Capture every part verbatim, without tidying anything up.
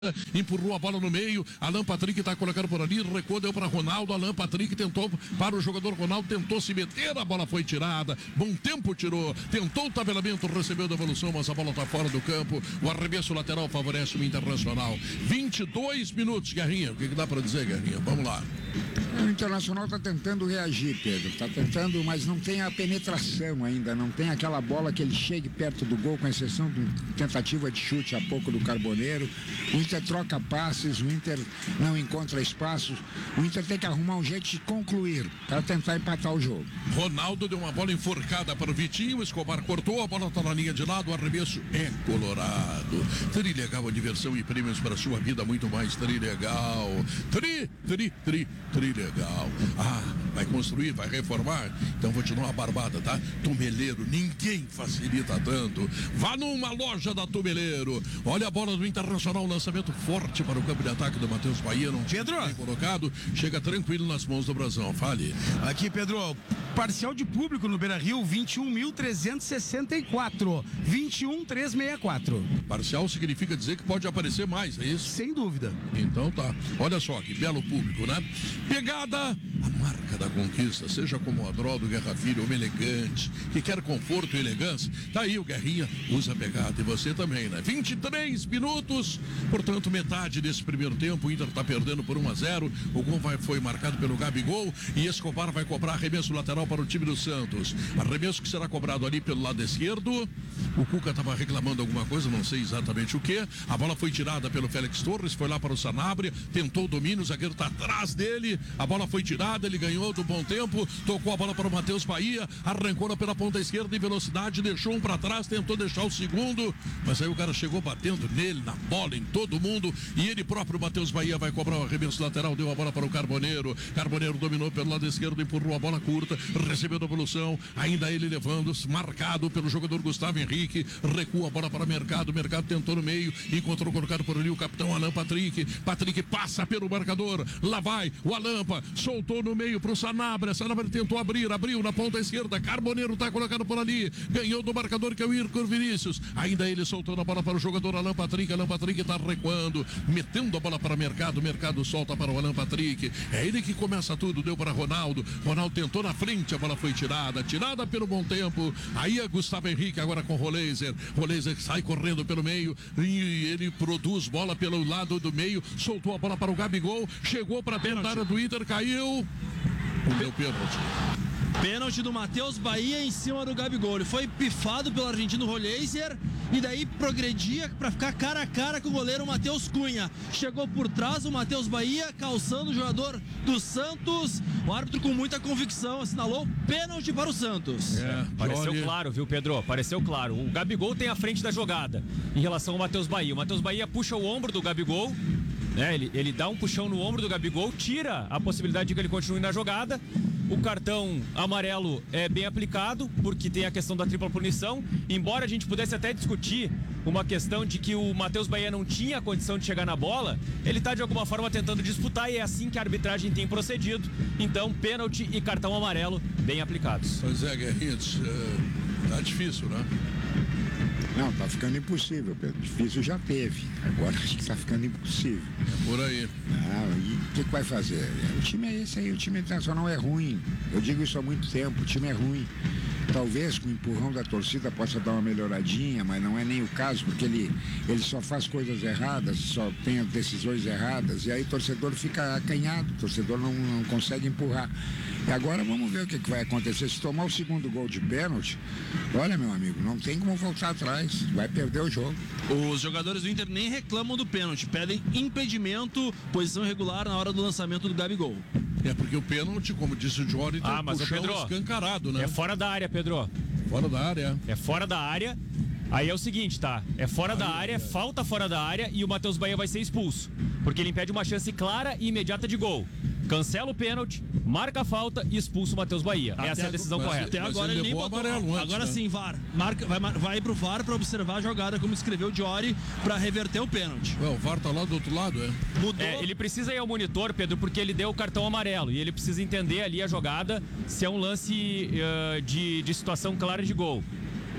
empurrou a bola no meio, Alan Patrick está colocando por ali, recuou, deu para Ronaldo, Alan Patrick tentou para o jogador Ronaldo, tentou se meter, a bola foi tirada, bom tempo tirou, tentou o tabelamento, recebeu devolução, mas a bola está fora do campo, o arremesso lateral favorece o Internacional. vinte e dois minutos, Guerrinha, o que, que dá para dizer, Guerrinha? Vamos lá. O Internacional está tentando reagir, Pedro, está tentando, mas não tem a penetração ainda, não tem aquela bola que ele chegue perto do gol, com exceção de uma tentativa de chute há pouco do Carboneiro. O Inter troca passes, o Inter não encontra espaços, o Inter tem que arrumar um jeito de concluir para tentar empatar o jogo. Ronaldo deu uma bola enforcada para o Vitinho, o Escobar cortou, a bola está na linha de lado, o arremesso é colorado. Trilegal, a diversão e prêmios para a sua vida, muito mais Trilegal. Tri, tri, tri, Trilegal. Ah, vai construir, vai reformar? Então vou te dar uma barbada, tá? Tumeleiro, ninguém facilita tanto. Vá numa loja da Tumeleiro. Olha a bola do Internacional, lançamento forte para o campo de ataque do Matheus Bahia. Não Pedro, bem colocado, chega tranquilo nas mãos do Brasão. Fale. Aqui, Pedro, parcial de público no Beira-Rio, vinte e um mil trezentos e sessenta e quatro. vinte e um mil trezentos e sessenta e quatro. Parcial significa dizer que pode aparecer mais, é isso? Sem dúvida. Então tá. Olha só que belo público, né? Pegada, a marca da conquista, seja como a Dró do Guerra Filho, homem elegante, que quer conforto e elegância. Tá aí o Guerrinha, usa a pegada. E você também, né? vinte e três minutos, portanto, metade desse primeiro tempo. O Inter tá perdendo por um a zero. O gol vai, foi marcado pelo Gabigol e Escobar vai cobrar arremesso lateral para o time do Santos. Arremesso que será cobrado ali pelo lado esquerdo. O Cuca estava reclamando alguma coisa, não sei exatamente o que. A bola foi tirada pelo Félix Torres, foi lá para o Sanabria, tentou o domínio, o zagueiro está atrás dele. A bola foi tirada, ele ganhou do bom tempo, tocou a bola para o Matheus Bahia, arrancou pela ponta esquerda em velocidade, deixou um para trás, tentou deixar o segundo, mas aí o cara chegou batendo nele, na bola, em todo mundo, e ele próprio, Matheus Bahia, vai cobrar o arremesso lateral, deu a bola para o Carboneiro. Carboneiro dominou pelo lado esquerdo, empurrou a bola curta, recebeu a devolução, ainda ele levando, marcado pelo jogador Gustavo Henrique, recua a bola para o Mercado, Mercado tentou no meio, encontrou colocado por ali o capitão Alan Patrick, Patrick passa pelo marcador, lá vai o Alampa, soltou no meio para o Sanabria, Sanabria tentou abrir, abriu na ponta esquerda, Carboneiro está colocado por ali, ganhou do marcador que é o Ircor Vinícius, ainda ele soltou a bola para o jogador Alan Patrick, Alan Patrick está recuando, metendo a bola para o Mercado, Mercado solta para o Alan Patrick, é ele que começa tudo, deu para Ronaldo, Ronaldo tentou na frente, a bola foi tirada, tirada pelo bom tempo, aí é Gustavo Henrique agora com Roleiser, Roleiser sai correndo pelo meio, e ele produz bola pelo lado do meio, soltou a bola para o Gabigol, chegou para dentro da área do Inter, caiu, o meu pênalti. Pênalti do Matheus Bahia em cima do Gabigol. Ele foi pifado pelo argentino Roleiser e daí progredia para ficar cara a cara com o goleiro Matheus Cunha. Chegou por trás o Matheus Bahia, calçando o jogador do Santos. O árbitro com muita convicção assinalou pênalti para o Santos. É, pareceu olha... claro, viu, Pedro? Pareceu claro. O Gabigol tem a frente da jogada em relação ao Matheus Bahia. O Matheus Bahia puxa o ombro do Gabigol, né? Ele, ele dá um puxão no ombro do Gabigol, tira a possibilidade de que ele continue na jogada. O cartão amarelo é bem aplicado, porque tem a questão da tripla punição. Embora a gente pudesse até discutir uma questão de que o Matheus Bahia não tinha a condição de chegar na bola, ele está de alguma forma tentando disputar e é assim que a arbitragem tem procedido. Então, pênalti e cartão amarelo bem aplicados. Pois é, Guerrinhos, é, tá difícil, né? Não, tá ficando impossível, Pedro. Difícil já teve. Agora acho que tá ficando impossível. É por aí. Ah, e o que, que vai fazer? O time é esse aí, o time internacional é ruim. Eu digo isso há muito tempo, o time é ruim. Talvez com o empurrão da torcida possa dar uma melhoradinha, mas não é nem o caso, porque ele, ele só faz coisas erradas, só tem decisões erradas, e aí o torcedor fica acanhado, o torcedor não, não consegue empurrar. E agora vamos ver o que, que vai acontecer. Se tomar o segundo gol de pênalti, olha, meu amigo, não tem como voltar atrás, vai perder o jogo. Os jogadores do Inter nem reclamam do pênalti, pedem impedimento, posição irregular na hora do lançamento do Gabigol. É porque o pênalti, como disse o Jory, tem ah, mas o Pedro, escancarado, né? É fora da área, Pedro. Fora da área. É fora da área. Aí é o seguinte, tá? É fora aí, da área, é. falta fora da área e o Matheus Bahia vai ser expulso. Porque ele impede uma chance clara e imediata de gol. Cancela o pênalti, marca a falta e expulsa o Matheus Bahia. Até Essa é a decisão mas, correta. Até agora ele, ele nem botou amarelo antes, Agora né? sim, V A R. Marca, vai, vai pro V A R pra observar a jogada, como escreveu o Jory, pra reverter o pênalti. Ué, o V A R tá lá do outro lado, é? Mudou. É, ele precisa ir ao monitor, Pedro, porque ele deu o cartão amarelo. E ele precisa entender ali a jogada, se é um lance uh, de, de situação clara de gol.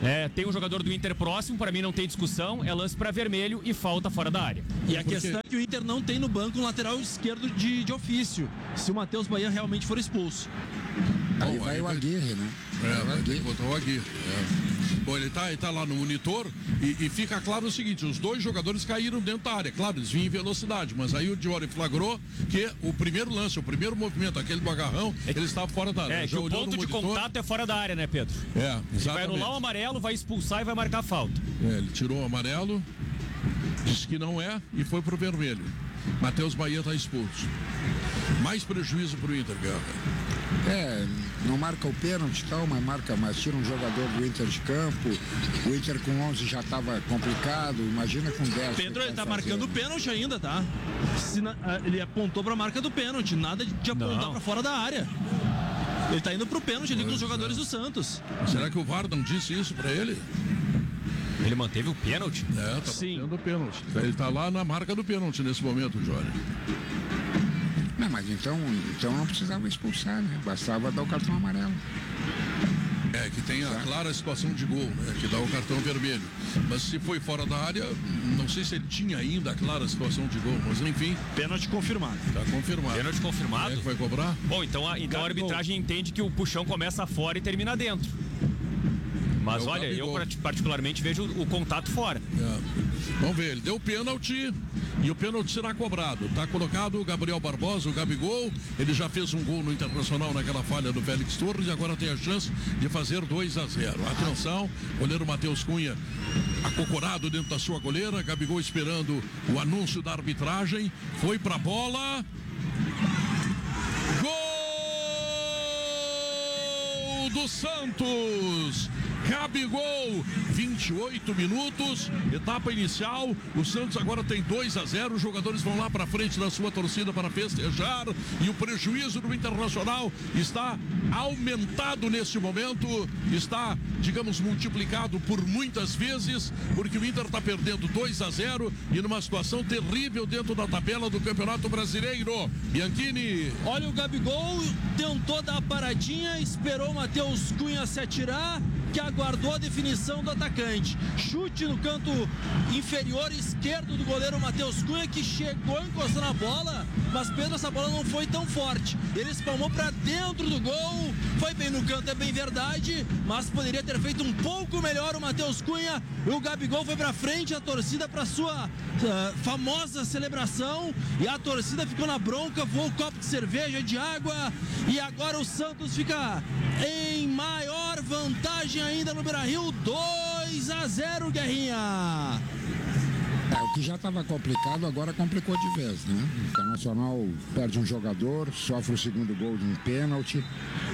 É, tem um jogador do Inter próximo, para mim não tem discussão, é lance para vermelho e falta fora da área. E a questão é que o Inter não tem no banco um lateral esquerdo de, de ofício, se o Matheus Bahia realmente for expulso. Aí Bom, vai aí o vai- Aguirre, né? É, Vai o tem que Aguirre. botar o Aguirre. É. Bom, ele tá, ele tá lá no monitor e, e fica claro o seguinte: os dois jogadores caíram dentro da área. Claro, eles vinham em velocidade, mas aí o Diori flagrou que o primeiro lance, o primeiro movimento, aquele do agarrão, ele estava fora da área. É, que Já o olhou ponto no de monitor. contato é fora da área, né, Pedro? É, Ele vai exatamente. anular o amarelo, vai expulsar e vai marcar a falta. É, ele tirou o amarelo, disse que não é e foi pro vermelho. Matheus Bahia está expulso. Mais prejuízo pro Inter, Guerra. É, não marca o pênalti e tal, mas marca, mas tira um jogador do Inter de campo. O Inter com onze já estava complicado, imagina com dez. Pedro, que ele tá vai fazer. marcando o pênalti ainda, tá? Se na- ah, ele apontou pra marca do pênalti, nada de apontar Não. pra fora da área. Ele tá indo pro pênalti ali com os Pois jogadores é. do Santos. Será que o V A R não disse isso pra ele? Ele manteve o pênalti? É, tá Sim. batendo o pênalti. Ele tá lá na marca do pênalti nesse momento, Jory. Não, mas então, então não precisava expulsar, né? Bastava dar o cartão amarelo. É, que tem a clara situação de gol, né? Que dá o cartão vermelho. Mas se foi fora da área, não sei se ele tinha ainda a clara situação de gol, mas enfim, Pênalti confirmado. tá confirmado. Pênalti Quem é confirmado? que vai cobrar? Bom, então a, então a arbitragem entende que o puxão começa fora e termina dentro. Mas É o olha, eu Gabigol. parti- particularmente vejo o, o contato fora. É. Vamos ver, ele deu pênalti e o pênalti será cobrado. Tá colocado o Gabriel Barbosa, o Gabigol. Ele já fez um gol no Internacional naquela falha do Félix Torres e agora tem a chance de fazer dois a zero. Atenção, goleiro Matheus Cunha acocorado dentro da sua goleira. Gabigol esperando o anúncio da arbitragem. Foi pra bola. Gol do Santos! Gabigol, vinte e oito minutos, etapa inicial. O Santos agora tem dois a zero. Os jogadores vão lá para frente da sua torcida para festejar. E o prejuízo do Internacional está aumentado neste momento. Está, digamos, multiplicado por muitas vezes, porque o Inter está perdendo dois a zero e numa situação terrível dentro da tabela do Campeonato Brasileiro. Bianchini. Olha, o Gabigol tentou dar a paradinha, esperou o Matheus Cunha se atirar, que aguardou a definição do atacante. Chute no canto inferior esquerdo do goleiro Matheus Cunha, que chegou encostando na bola, mas Pedro, essa bola não foi tão forte. Ele espalmou para dentro do gol, foi bem no canto, é bem verdade, mas poderia ter feito um pouco melhor o Matheus Cunha. O Gabigol foi para frente, a torcida para sua uh, famosa celebração, e a torcida ficou na bronca, voou um copo de cerveja, de água, e agora o Santos fica em maior vantagem ainda no Beira-Rio, dois a zero, Guerrinha. É, o que já estava complicado, agora complicou de vez, né? O Internacional perde um jogador, sofre o segundo gol de um pênalti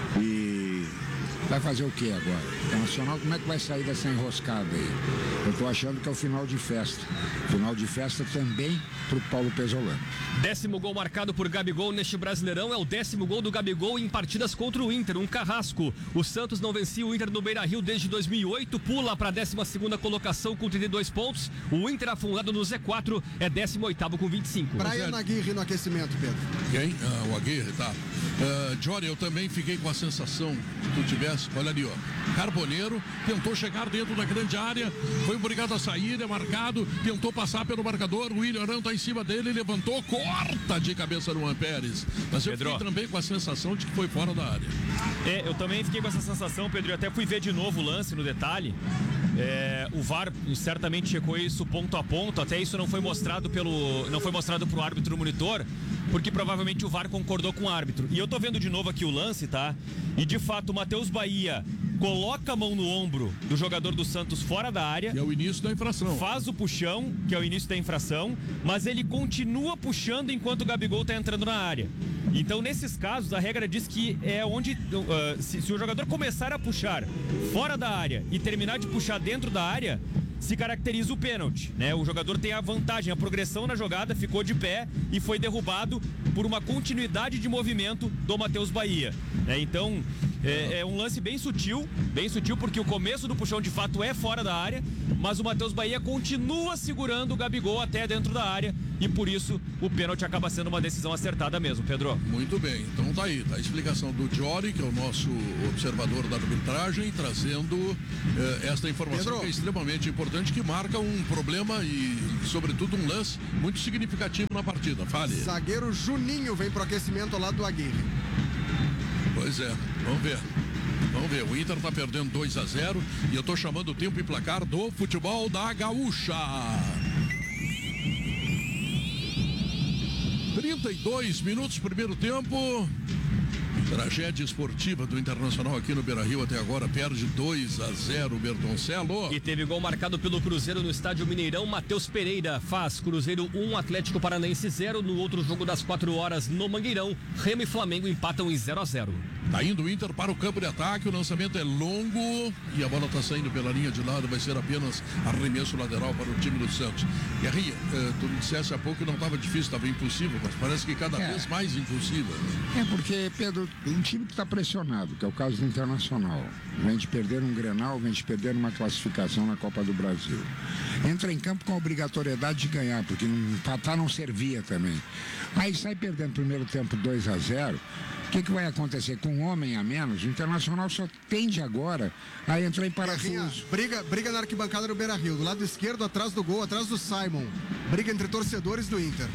e vai fazer o que agora? O Internacional, como é que vai sair dessa enroscada aí? Eu tô achando que é o final de festa. Final de festa também pro Paulo Pesolano. Décimo gol marcado por Gabigol neste Brasileirão é o décimo gol do Gabigol em partidas contra o Inter, um carrasco. O Santos não vencia o Inter no Beira-Rio desde dois mil e oito, pula para a décima segunda colocação com trinta e dois pontos. O Inter afundado no Z quatro é décimo oitavo com vinte e cinco. Brian Aguirre no aquecimento, Pedro. Quem? Ah, o Aguirre, tá. Uh, Jory, eu também fiquei com a sensação que tu tivesse, olha ali, ó. Carboneiro tentou chegar dentro da grande área, foi obrigado a sair, é marcado, tentou passar pelo marcador, o William Arão tá em cima dele, levantou, corta de cabeça no Juan Pérez. Mas eu Pedro. fiquei também com a sensação de que foi fora da área. É, eu também fiquei com essa sensação, Pedro, e até fui ver de novo o lance no detalhe. É, o V A R certamente checou isso ponto a ponto, até isso não foi mostrado pelo, não foi mostrado pro árbitro no monitor, porque provavelmente o V A R concordou com o árbitro. E eu tô vendo de novo aqui o lance, tá? E de fato o Matheus Bahia coloca a mão no ombro do jogador do Santos fora da área. E é o início da infração. Faz o puxão, que é o início da infração, mas ele continua puxando enquanto o Gabigol tá entrando na área. Então, nesses casos, a regra diz que é onde, uh, se, se o jogador começar a puxar fora da área e terminar de puxar dentro da área, se caracteriza o pênalti, né? O jogador tem a vantagem, a progressão na jogada, ficou de pé e foi derrubado por uma continuidade de movimento do Matheus Bahia, né? Então, É, é um lance bem sutil, bem sutil, porque o começo do puxão de fato é fora da área, mas o Matheus Bahia continua segurando o Gabigol até dentro da área e por isso o pênalti acaba sendo uma decisão acertada mesmo, Pedro. Muito bem, então tá aí, tá a explicação do Diori, que é o nosso observador da arbitragem, trazendo eh, esta informação Pedro. que é extremamente importante, que marca um problema e, sobretudo, um lance muito significativo na partida. Fale. Zagueiro Juninho vem pro aquecimento ao lado do Aguirre. Pois é, vamos ver. Vamos ver, o Inter tá perdendo dois a zero e eu tô chamando o tempo e placar do futebol da Gaúcha. trinta e dois minutos, primeiro tempo. Tragédia esportiva do Internacional aqui no Beira-Rio até agora, perde dois a zero o Bertoncello. E teve gol marcado pelo Cruzeiro no estádio Mineirão. Matheus Pereira faz Cruzeiro um, Atlético Paranaense zero. No outro jogo das quatro horas no Mangueirão, Remo e Flamengo empatam em zero a zero. Tá indo o Inter para o campo de ataque, o lançamento é longo e a bola está saindo pela linha de lado, vai ser apenas arremesso lateral para o time do Santos. Guerrinha, eh, tu me dissesse há pouco que não estava difícil, estava impossível, mas parece que cada É. vez mais impossível. É porque, Pedro, um time que está pressionado, que é o caso do Internacional, vem de perder um Grenal, vem de perder uma classificação na Copa do Brasil. Entra em campo com a obrigatoriedade de ganhar, porque não- empatar não servia também. Aí sai perdendo primeiro tempo dois a zero. O que, que vai acontecer? Com um homem a menos, o Internacional só tende agora a entrar em Guerrinha, parafuso. briga, briga na arquibancada do Beira-Rio, do lado esquerdo, atrás do gol, atrás do Simon. Briga entre torcedores do Inter.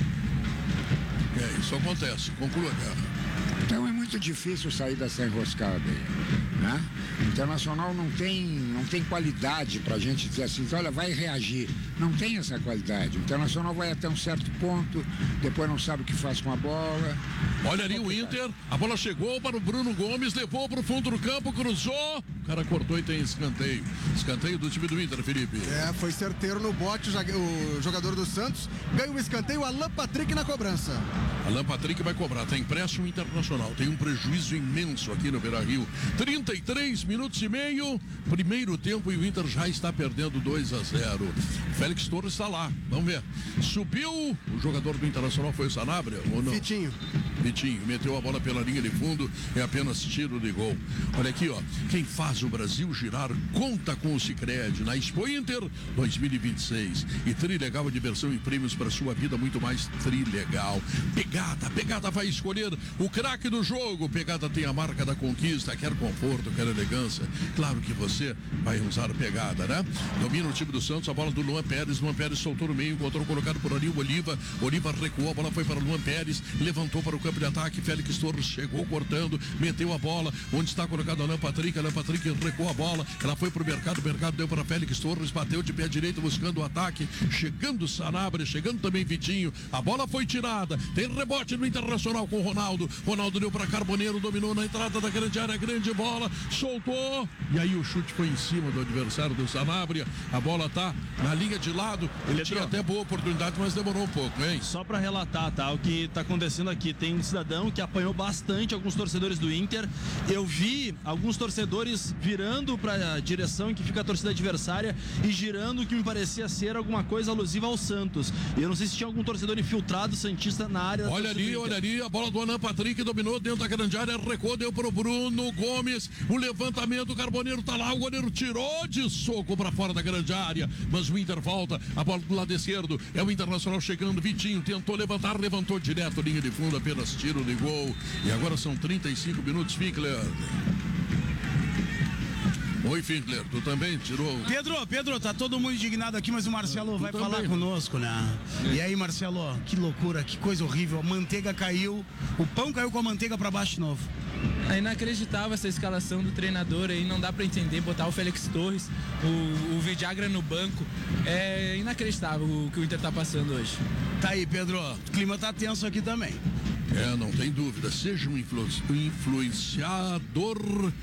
É, isso acontece. Conclua, cara. Então é muito difícil sair dessa enroscada aí, né? O Internacional não tem, não tem qualidade pra gente dizer assim, olha, vai reagir. Não tem essa qualidade. O Internacional vai até um certo ponto, depois não sabe o que faz com a bola. Olha ali o Inter, a bola chegou para o Bruno Gomes, levou para o fundo do campo, cruzou, o cara cortou e tem escanteio. Escanteio do time do Inter, Felipe. É, foi certeiro no bote o jague- o jogador do Santos. Ganha o escanteio, Alan Patrick na cobrança. Alan Patrick vai cobrar, tem empréstimo internacional, tem um prejuízo imenso aqui no Beira-Rio. trinta e três minutos e meio, primeiro tempo e o Inter já está perdendo dois a zero. Félix Torres está lá, vamos ver. Subiu, o jogador do Internacional foi o Sanabria ou não? Vitinho. Vitinho, meteu a bola pela linha de fundo, é apenas tiro de gol. Olha aqui, ó, quem faz o Brasil girar conta com o Sicredi na Expo Inter dois mil e vinte e seis. E Trilegal, a diversão e prêmios para sua vida, muito mais Trilegal. Pegada, Pegada vai escolher o craque do jogo. Pegada tem a marca da conquista, quer conforto, quer elegância. Claro que você vai usar Pegada, né? Domina o time do Santos, a bola do Luan Pérez. Luan Pérez soltou no meio, encontrou colocado por ali o Oliva. Oliva recuou, a bola foi para o Luan Pérez, levantou para o campo de ataque. Félix Torres chegou cortando, meteu a bola. Onde está colocado Alan Patrick? Alan Patrick recuou a bola. Ela foi para o mercado, o mercado deu para Félix Torres, bateu de pé direito buscando o ataque. Chegando Sanabria, chegando também Vitinho. A bola foi tirada. Tem rebote no Internacional com o Ronaldo. Ronaldo deu para Carboneiro, dominou na entrada da grande área, grande bola, soltou. E aí o chute foi em cima do adversário do Sanabria. A bola tá na linha de lado. Ele Pedro. tinha até boa oportunidade, mas demorou um pouco, hein? Só pra relatar, tá? O que tá acontecendo aqui. Tem um cidadão que apanhou bastante alguns torcedores do Inter. Eu vi alguns torcedores virando pra direção em que fica a torcida adversária e girando o que me parecia ser alguma coisa alusiva ao Santos. E eu não sei se tinha algum torcedor infiltrado santista na área. da Olha torcida do ali, Inter. olha ali, a bola do Alan Patrick dominou dentro da grande área, recuou, deu pro Bruno Gomes, o levantamento, o Carboneiro tá lá, o goleiro tirou de soco pra fora da grande área, mas o Inter volta, a bola do lado esquerdo, é o Internacional chegando, Vitinho tentou levantar, levantou direto, linha de fundo, apenas tiro de gol, e agora são trinta e cinco minutos, Finkler. Oi, Finkler, tu também tirou... Pedro, Pedro, tá todo mundo indignado aqui, mas o Marcelo vai também, falar né? conosco, né? E aí, Marcelo, que loucura, que coisa horrível. A manteiga caiu, o pão caiu com a manteiga pra baixo de novo. É inacreditável essa escalação do treinador aí, não dá pra entender, botar o Félix Torres, o, o Vidagra no banco, é inacreditável o que o Inter tá passando hoje. Tá aí, Pedro, o clima tá tenso aqui também. É, não tem dúvida. Seja um influ- um influenciador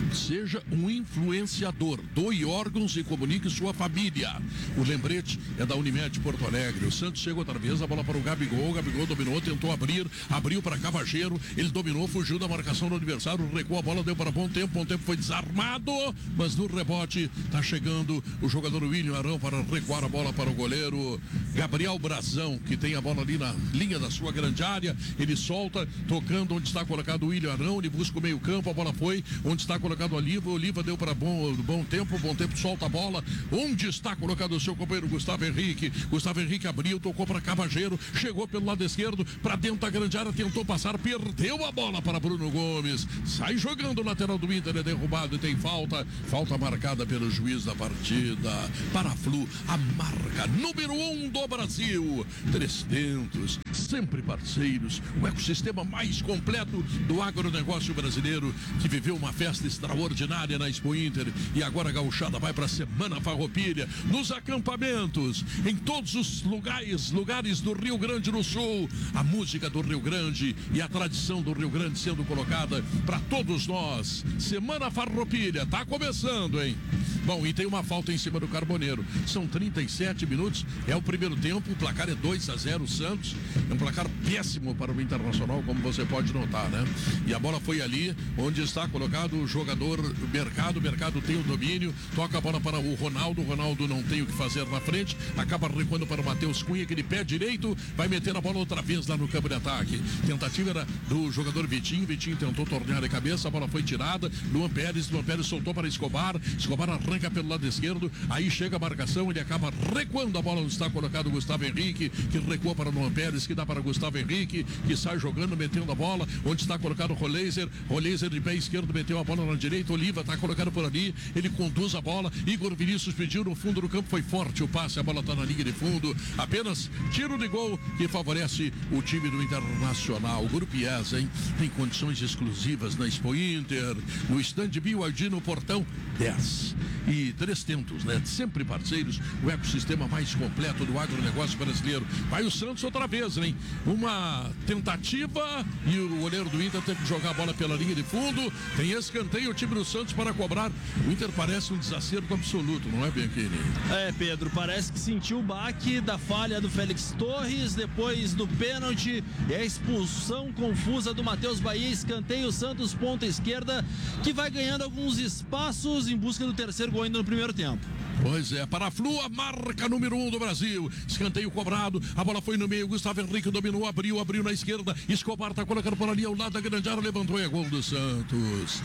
Seja um influenciador, doe órgãos e comunique sua família. O lembrete é da Unimed Porto Alegre. O Santos chega outra vez, a bola para o Gabigol. O Gabigol dominou, tentou abrir, abriu para Cavageiro. Ele dominou, fugiu da marcação do adversário, recuou a bola, deu para Bom Tempo. Bom Tempo foi desarmado, mas no rebote está chegando o jogador William Arão para recuar a bola para o goleiro Gabriel Brazão, que tem a bola ali na linha da sua grande área. Ele solta, tocando onde está colocado o William Arão. Ele busca o meio campo, a bola foi onde está colocado o Oliva. O Oliva deu para bom, bom Tempo. Bom Tempo solta a bola. Onde está colocado o seu companheiro Gustavo Henrique? Gustavo Henrique abriu, tocou para Cavageiro, chegou pelo lado esquerdo, para dentro da grande área, tentou passar, perdeu a bola para Bruno Gomes. Sai jogando o lateral do Inter, é derrubado e tem falta. Falta marcada pelo juiz da partida. Para a Flu, a marca número um do Brasil. trezentos, sempre parceiros. O ecossistema mais completo do agronegócio brasileiro, que viveu uma festa extraordinária na Expo Inter. E agora a gauchada vai para a Semana Farroupilha, nos acampamentos, em todos os lugares, lugares do Rio Grande do Sul. A música do Rio Grande e a tradição do Rio Grande sendo colocada para todos nós. Semana Farroupilha, tá começando, hein? Bom, e tem uma falta em cima do Carboneiro. São trinta e sete minutos, é o primeiro tempo, o placar é dois a zero Santos. É um placar péssimo para o Internacional, como você pode notar, né? E a bola foi ali onde está colocado o jogador Mercado. Mercado tem o domínio, toca a bola para o Ronaldo. Ronaldo não tem o que fazer na frente, acaba recuando para o Matheus Cunha, que ele pé direito, vai meter a bola outra vez lá no campo de ataque. Tentativa era do jogador Vitinho. Vitinho tentou tornear de cabeça, a bola foi tirada. Luan Pérez, Luan Pérez soltou para Escobar. Escobar arranca pelo lado esquerdo, aí chega a marcação, ele acaba recuando a bola onde está colocado o Gustavo Henrique, que recua para Luan Pérez, que dá para Gustavo Henrique, que sai jogando, metendo a bola, onde está colocado o Roleiser. Roleiser de pé esquerdo, meteu a bola na direita. Oliva está colocado por ali, ele conduz a bola. Igor Vinícius pediu no fundo do campo, foi forte o passe, a bola está na linha de fundo. Apenas tiro de gol que favorece o time do Internacional. O Grupo I E S, hein? Tem condições exclusivas na Expo Inter, no stand B Y D no portão dez. E trezentos, né? Sempre parceiros, o ecossistema mais completo do agronegócio brasileiro. Vai o Santos outra vez, hein? Uma tentativa e o goleiro do Inter teve que jogar a bola pela linha de fundo. Tem escanteio o time do Santos para cobrar. O Inter parece um desacerto absoluto, não é, Bianchini? É, Pedro, parece que sentiu o baque da falha do Félix Torres, depois do pênalti e a expulsão confusa do Matheus Bahia. Escanteio Santos, ponta esquerda, que vai ganhando alguns espaços em busca do terceiro gol ainda no primeiro tempo. Pois é, para a Flu, a marca número um do Brasil. Escanteio cobrado, a bola foi no meio, Gustavo Henrique dominou, abriu, abriu na esquerda. Escobar está colocando por ali ao lado da grande área, levantou e é gol do Santos.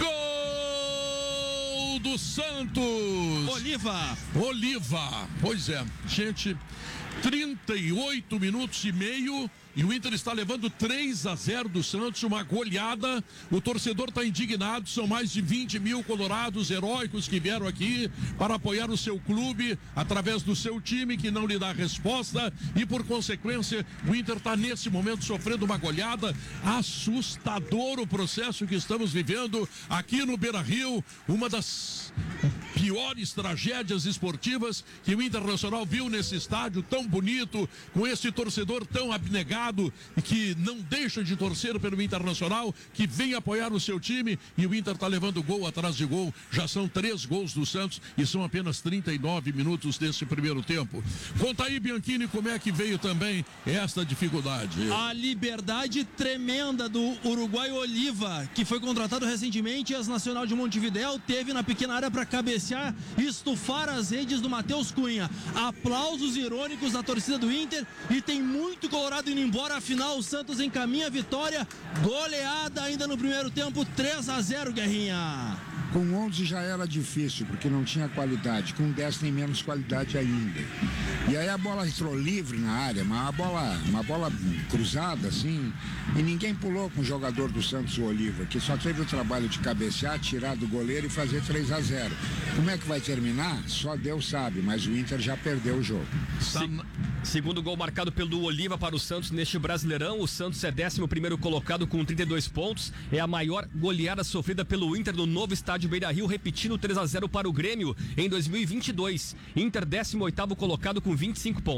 Gol do Santos! Oliva! Oliva! Pois é, gente, trinta e oito minutos e meio. E o Inter está levando três a zero do Santos, uma goleada. O torcedor está indignado, são mais de vinte mil colorados heróicos que vieram aqui para apoiar o seu clube através do seu time, que não lhe dá resposta. E por consequência, o Inter está nesse momento sofrendo uma goleada. Assustador o processo que estamos vivendo aqui no Beira-Rio, uma das piores tragédias esportivas que o Internacional viu nesse estádio tão bonito, com esse torcedor tão abnegado e que não deixa de torcer pelo Internacional, que vem apoiar o seu time. E o Inter está levando gol atrás de gol. Já são três gols do Santos e são apenas trinta e nove minutos desse primeiro tempo. Conta aí, Bianchini, como é que veio também esta dificuldade. A liberdade tremenda do uruguaio Oliva, que foi contratado recentemente às Nacional de Montevidéu, teve na pequena área para cabecear e estufar as redes do Matheus Cunha. Aplausos irônicos da torcida do Inter e tem muito colorado indo embora. Afinal, o Santos encaminha a vitória. Goleada ainda no primeiro tempo, três a zero, Guerrinha. Com onze já era difícil, porque não tinha qualidade. Com dez tem menos qualidade ainda. E aí a bola entrou livre na área, mas uma bola, uma bola cruzada, assim, e ninguém pulou com o jogador do Santos, o Oliva, que só teve o trabalho de cabecear, tirar do goleiro e fazer três a zero. Como é que vai terminar? Só Deus sabe, mas o Inter já perdeu o jogo. Se, segundo gol marcado pelo Oliva para o Santos neste Brasileirão. O Santos é décimo primeiro colocado com trinta e dois pontos. É a maior goleada sofrida pelo Inter no novo estádio Beira-Rio, repetindo três a zero para o Grêmio em dois mil e vinte e dois. Inter décimo oitavo colocado com vinte e cinco pontos.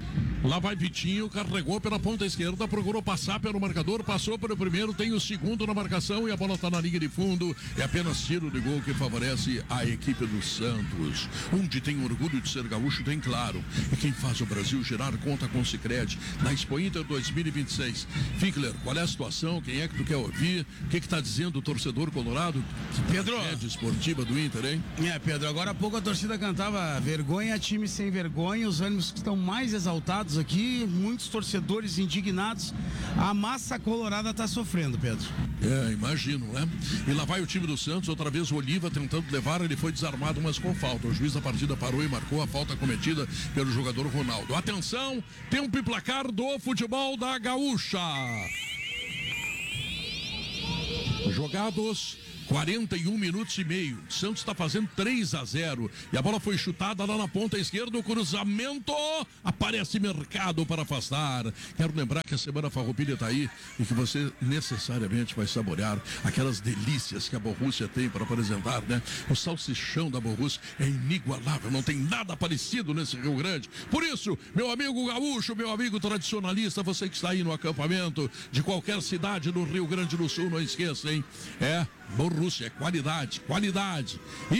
Lá vai Vitinho, carregou pela ponta esquerda, procurou passar pelo marcador, passou pelo primeiro, tem o segundo na marcação e a bola está na linha de fundo. É apenas tiro de gol que favorece a equipe do Santos. Onde tem orgulho de ser gaúcho, tem claro. E quem faz o Brasil girar conta com o Sicredi na Expo Inter dois mil e vinte e seis. Fickler, qual é a situação? Quem é que tu quer ouvir? O que está dizendo o torcedor colorado? Pedro. Rede esportiva do Inter, hein? É, Pedro, agora há pouco a torcida cantava vergonha, time sem vergonha, os ânimos que estão mais exaltados aqui, muitos torcedores indignados. A massa colorada está sofrendo, Pedro. É, imagino, né? E lá vai o time do Santos, outra vez o Oliva tentando levar, ele foi desarmado, mas com falta. O juiz da partida parou e marcou a falta cometida pelo jogador Ronaldo. Atenção, tempo e placar do futebol da Gaúcha. Jogados quarenta e um minutos e meio. Santos está fazendo três a zero. E a bola foi chutada lá na ponta esquerda. O cruzamento. Aparece Mercado para afastar. Quero lembrar que a Semana Farroupilha está aí e que você necessariamente vai saborear aquelas delícias que a Borrússia tem para apresentar, né? O salsichão da Borrússia é inigualável. Não tem nada parecido nesse Rio Grande. Por isso, meu amigo gaúcho, meu amigo tradicionalista, você que está aí no acampamento de qualquer cidade do Rio Grande do Sul, não esqueça, hein? É Borrússia, é qualidade, qualidade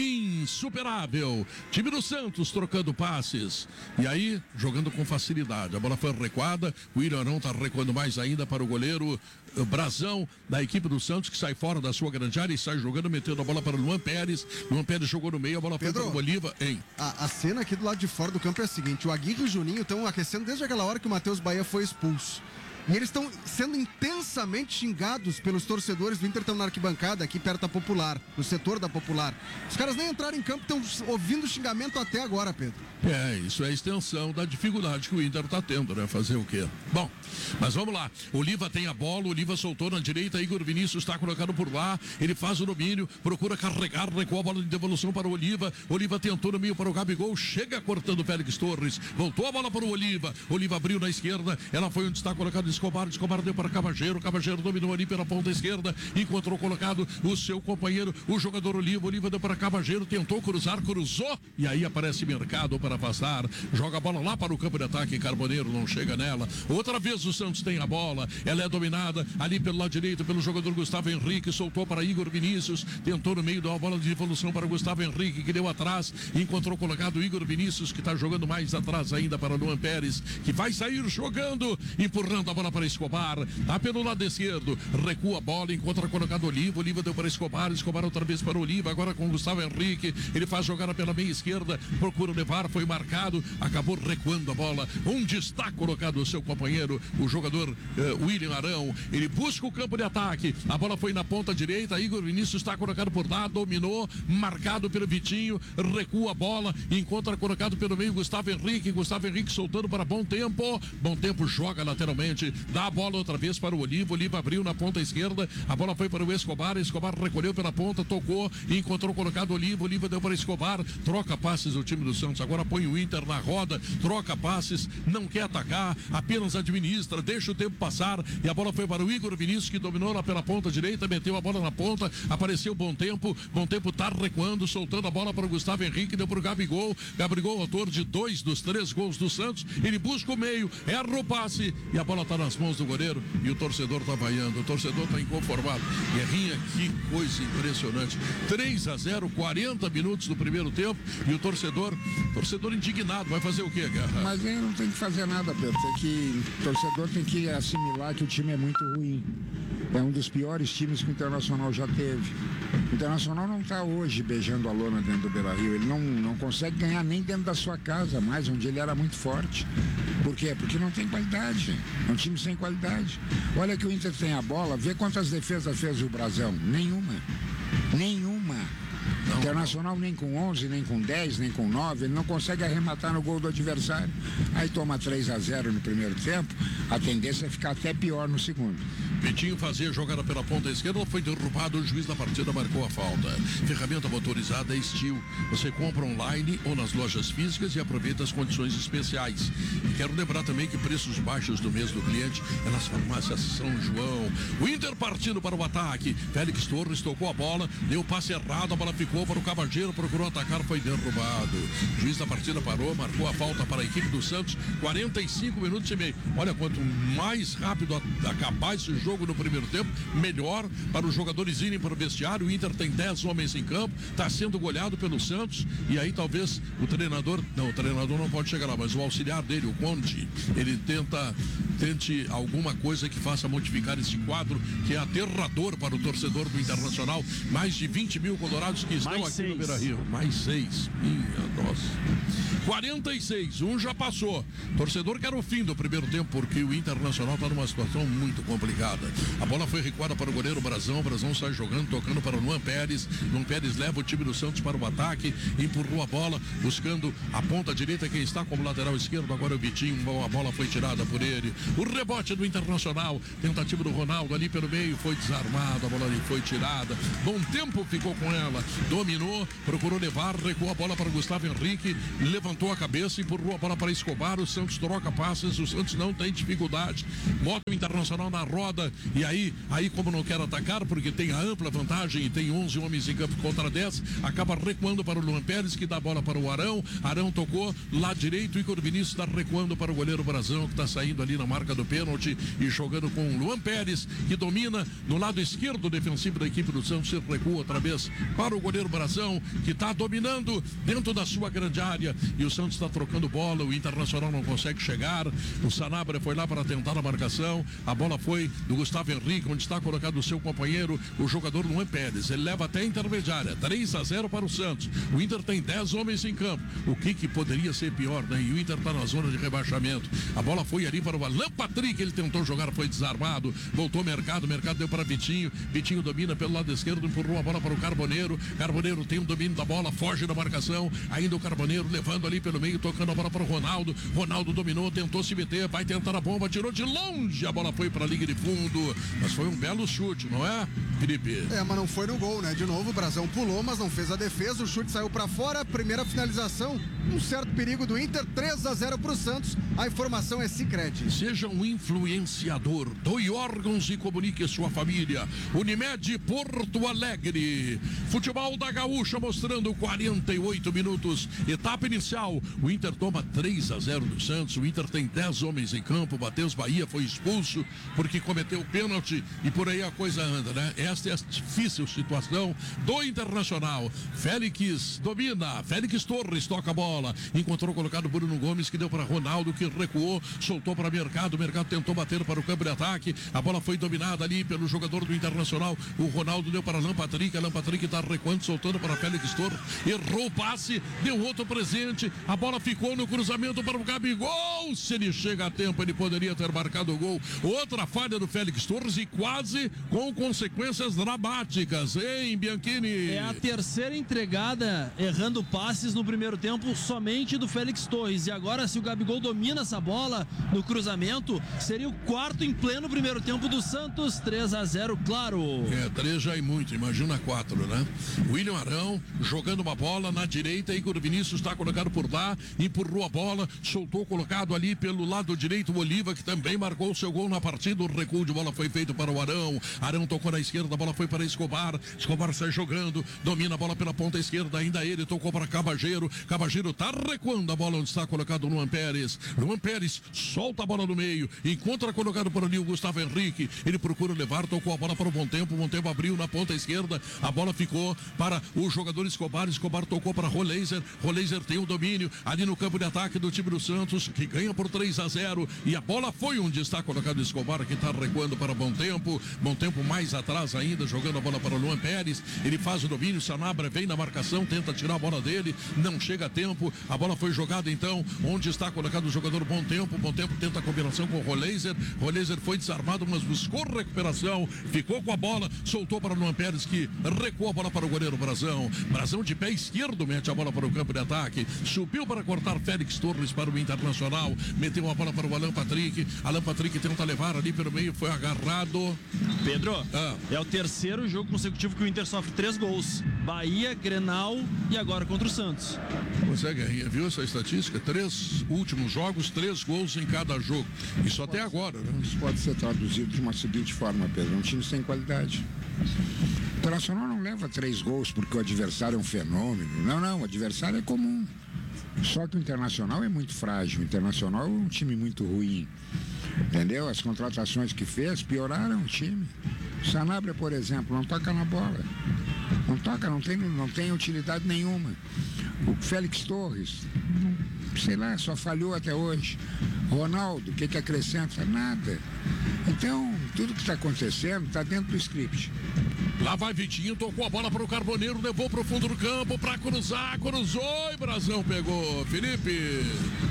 insuperável. Time do Santos trocando passes e aí jogando com facilidade. A bola foi recuada, o William Arão está recuando mais ainda para o goleiro Brazão da equipe do Santos, que sai fora da sua grande área e sai jogando, metendo a bola para o Luan Pérez. Luan Pérez jogou no meio, a bola Pedro, foi para o Oliva, hein? A, a cena aqui do lado de fora do campo é a seguinte: o Aguirre e o Juninho estão aquecendo desde aquela hora que o Matheus Bahia foi expulso. E eles estão sendo intensamente xingados pelos torcedores do Inter, estão na arquibancada, aqui perto da Popular, no setor da Popular. Os caras nem entraram em campo, estão ouvindo xingamento até agora, Pedro. É, isso é a extensão da dificuldade que o Inter está tendo, né? Fazer o quê? Bom, mas vamos lá. Oliva tem a bola, Oliva soltou na direita, Igor Vinícius está colocado por lá, ele faz o domínio, procura carregar, recua a bola de devolução para o Oliva, Oliva tentou no meio para o Gabigol, chega cortando o Félix Torres, voltou a bola para o Oliva, Oliva abriu na esquerda, ela foi onde está colocado Escobar, Escobar deu para Cavageiro, Cavageiro dominou ali pela ponta esquerda, encontrou colocado o seu companheiro, o jogador Oliva, Oliva deu para Cavageiro, tentou cruzar, cruzou, e aí aparece Mercado para afastar, joga a bola lá para o campo de ataque, Carboneiro não chega nela, outra vez o Santos tem a bola, ela é dominada ali pelo lado direito pelo jogador Gustavo Henrique, soltou para Igor Vinícius, tentou no meio, deu a bola de devolução para Gustavo Henrique, que deu atrás, encontrou colocado o Igor Vinícius, que está jogando mais atrás ainda para Luan Pérez, que vai sair jogando, empurrando a bola para Escobar, tá pelo lado esquerdo, recua a bola, encontra colocado Oliva, Oliva deu para Escobar, Escobar outra vez para Oliva, agora com Gustavo Henrique, ele faz jogada pela meia esquerda, procura levar, foi marcado, acabou recuando a bola, onde está colocado o seu companheiro, o jogador uh, William Arão, ele busca o campo de ataque, a bola foi na ponta direita, Igor Vinícius está colocado por lá, dominou, marcado pelo Vitinho, recua a bola, encontra colocado pelo meio Gustavo Henrique, Gustavo Henrique soltando para Bom Tempo, Bom Tempo joga lateralmente, dá a bola outra vez para o Oliva, Oliva abriu na ponta esquerda, a bola foi para o Escobar, Escobar recolheu pela ponta, tocou e encontrou colocado Oliva, Oliva deu para Escobar, troca passes o time do Santos, agora põe o Inter na roda, troca passes, não quer atacar, apenas administra, deixa o tempo passar e a bola foi para o Igor Vinícius, que dominou lá pela ponta direita, meteu a bola na ponta, apareceu Bom Tempo, Bom Tempo tá recuando, soltando a bola para o Gustavo Henrique, deu para o Gabigol, Gabigol autor de dois dos três gols do Santos, ele busca o meio, erra o passe e a bola tá nas mãos do goleiro e o torcedor tá vaiando, o torcedor tá inconformado. Guerrinha, que coisa impressionante. três a zero, quarenta minutos do primeiro tempo e o torcedor, torcedor indignado, vai fazer o quê, Guerra? Mas ele não tem que fazer nada, Pedro. Tem que, o torcedor tem que assimilar que o time é muito ruim. É um dos piores times que o Internacional já teve. O Internacional não está hoje beijando a lona dentro do Beira-Rio. Ele não, não consegue ganhar nem dentro da sua casa mais, onde ele era muito forte. Por quê? Porque não tem qualidade. É um time sem qualidade. Olha que o Inter tem a bola, vê quantas defesas fez o Brasão. Nenhuma. Nenhuma. Não, Internacional nem com onze, nem com dez, nem com nove, ele não consegue arrematar no gol do adversário. Aí toma três a zero no primeiro tempo, a tendência é ficar até pior no segundo. Vitinho fazia jogada pela ponta esquerda, foi derrubado, o juiz da partida marcou a falta. Ferramenta motorizada Steel. Você compra online ou nas lojas físicas e aproveita as condições especiais. E quero lembrar também que preços baixos do mês do cliente é nas farmácias São João. O Inter partindo para o ataque. Félix Torres tocou a bola, deu o passe errado, a bola ficou para o Cabageiro, procurou atacar, foi derrubado. O juiz da partida parou, marcou a falta para a equipe do Santos. quarenta e cinco minutos e meio. Olha, quanto mais rápido acabar esse jogo no primeiro tempo, melhor para os jogadores irem para o vestiário. O Inter tem dez homens em campo, está sendo goleado pelo Santos, e aí talvez o treinador, não, o treinador não pode chegar lá, mas o auxiliar dele, o Conde, ele tenta, tente alguma coisa que faça modificar esse quadro, que é aterrador para o torcedor do Internacional. Mais de vinte mil colorados que estão Mais aqui seis. no Beira-Rio. Mais seis. Minha nossa. quarenta e seis, um já passou. Torcedor quer o fim do primeiro tempo, porque o Internacional está numa situação muito complicada. A bola foi recuada para o goleiro Brazão. O Brazão sai jogando, tocando para o Luan Pérez. Luan Pérez leva o time do Santos para o ataque, empurrou a bola, buscando a ponta direita. Quem está como lateral esquerdo agora é o Vitinho. A bola foi tirada por ele. O rebote do Internacional, tentativa do Ronaldo ali pelo meio, foi desarmado, a bola ali foi tirada. Bom tempo ficou com ela, dominou, procurou levar, recuou a bola para o Gustavo Henrique, levantou a cabeça, empurrou a bola para Escobar. O Santos troca passes, o Santos não tem dificuldade, bota o Internacional na roda, e aí, aí como não quer atacar, porque tem a ampla vantagem e tem onze homens em campo contra dez, acaba recuando para o Luan Pérez, que dá a bola para o Arão. Arão tocou lá direito, Igor Vinícius está recuando para o goleiro Brazão, que está saindo ali na marca do pênalti e jogando com o Luan Pérez, que domina no lado esquerdo defensivo da equipe do Santos. Se recua outra vez para o goleiro Brazão, que está dominando dentro da sua grande área, e o Santos está trocando bola. O Internacional não consegue chegar. O Sanabria foi lá para tentar a marcação, a bola foi do Gustavo Henrique, onde está colocado o seu companheiro, o jogador Luan Pérez. Ele leva até a intermediária, três a zero para o Santos. O Inter tem dez homens em campo. O que que poderia ser pior, né? E o Inter está na zona de rebaixamento. A bola foi ali para o Alan Patrick, ele tentou jogar, foi desarmado, voltou Mercado, Mercado deu para Vitinho, Vitinho domina pelo lado esquerdo, empurrou a bola para o Carboneiro. Carboneiro tem o domínio da bola, foge da marcação, ainda o Carboneiro levando ali pelo meio, tocando a bola para o Ronaldo. Ronaldo dominou, tentou se meter, vai tentar a bomba, tirou de longe, a bola foi para a linha de fundo, mas foi um belo chute, não é, Felipe? É, mas não foi no gol, né? De novo, o Brazão pulou, mas não fez a defesa, o chute saiu para fora, primeira finalização, um certo perigo do Inter, três a zero para o Santos. A informação é Sicredi. Seja um influenciador, doe órgãos e comunique sua família. Unimed Porto Alegre. Futebol da Gaúcha mostrando quarenta e oito minutos. Etapa inicial. O Inter toma três a zero do Santos. O Inter tem dez homens em campo. Matheus Bahia foi expulso porque cometeu o pênalti e por aí a coisa anda, né? Esta é a difícil situação do Internacional. Félix domina. Félix Torres toca a bola. Encontrou colocado Bruno Gomes, que deu para Ronaldo, que recuou, soltou para Mercado. Mercado tentou bater para o campo de ataque. A bola foi dominada ali pelo jogador do Internacional. O Ronaldo deu para Alan Patrick. Alan Patrick está recuando, soltando para Félix Torres. Errou o passe, deu outro presente. A bola ficou no cruzamento para o Gabigol. Se ele chega a tempo, ele poderia ter marcado o gol. Outra falha do Félix Torres e quase com consequências dramáticas, hein, Bianchini? É a terceira entregada errando passes no primeiro tempo somente do Félix Torres. E agora, se o Gabigol domina essa bola no cruzamento, seria o quarto em pleno primeiro tempo do Santos. Três a zero, claro. É, três já é muito, imagina quatro, né? William Arão jogando uma bola na direita, Igor Vinícius está colocado por lá, empurrou a bola, soltou colocado ali pelo lado direito o Oliva, que também marcou o seu gol na partida. O recuo de bola foi feito para o Arão. Arão tocou na esquerda, a bola foi para Escobar. Escobar sai jogando, domina a bola pela ponta esquerda, ainda ele tocou para Cabageiro. Cabageiro está recuando a bola onde está colocado o Luan Pérez. Luan Pérez solta a bola no meio, encontra colocado por ali o Gustavo Henrique. Ele procura levar, tocou a bola para o Bom Tempo. O Bom Tempo abriu na ponta esquerda, a bola ficou para o jogador Escobar. Escobar tocou para Roleiser. Roleiser tem o domínio ali no campo de ataque do time do Santos, que ganha por três a zero. E a bola foi onde está colocado o Escobar, que está recuando para o Bom Tempo. Bom Tempo mais atrás ainda, jogando a bola para o Luan Pérez. Ele faz o domínio, Sanabria vem na marcação, tenta tirar a bola dele, não chega a tempo. A bola foi jogada então onde está colocado o jogador Bom Tempo. Bom Tempo tenta a combinação recuperação com o Roleiser. Roleiser foi desarmado, mas buscou recuperação, ficou com a bola, soltou para o Luan Pérez, que recuou a bola para o goleiro Brazão. Brazão de pé esquerdo mete a bola para o campo de ataque, subiu para cortar Félix Torres para o Internacional, meteu a bola para o Alan Patrick. Alan Patrick tenta levar ali pelo meio, foi agarrado. Pedro, ah. é o terceiro jogo consecutivo que o Inter sofre três gols. Bahia, Grenal e agora contra o Santos. Pois é, Guerrinha, viu essa estatística? Três últimos jogos, três gols em cada jogo. Isso até agora, né? Isso pode ser traduzido de uma seguinte forma, Pedro. Um time sem qualidade. O Internacional não leva três gols porque o adversário é um fenômeno. Não, não, o adversário é comum. Só que o Internacional é muito frágil. O Internacional é um time muito ruim. Entendeu? As contratações que fez pioraram o time. O Sanabria, por exemplo, não toca na bola. Não toca, não tem, não tem utilidade nenhuma. O Félix Torres, sei lá, só falhou até hoje. Ronaldo, o que que acrescenta? Nada. Então, tudo que está acontecendo está dentro do script. Lá vai Vitinho, tocou a bola para o Carboneiro, levou para o fundo do campo para cruzar, cruzou e Brazão pegou. Felipe.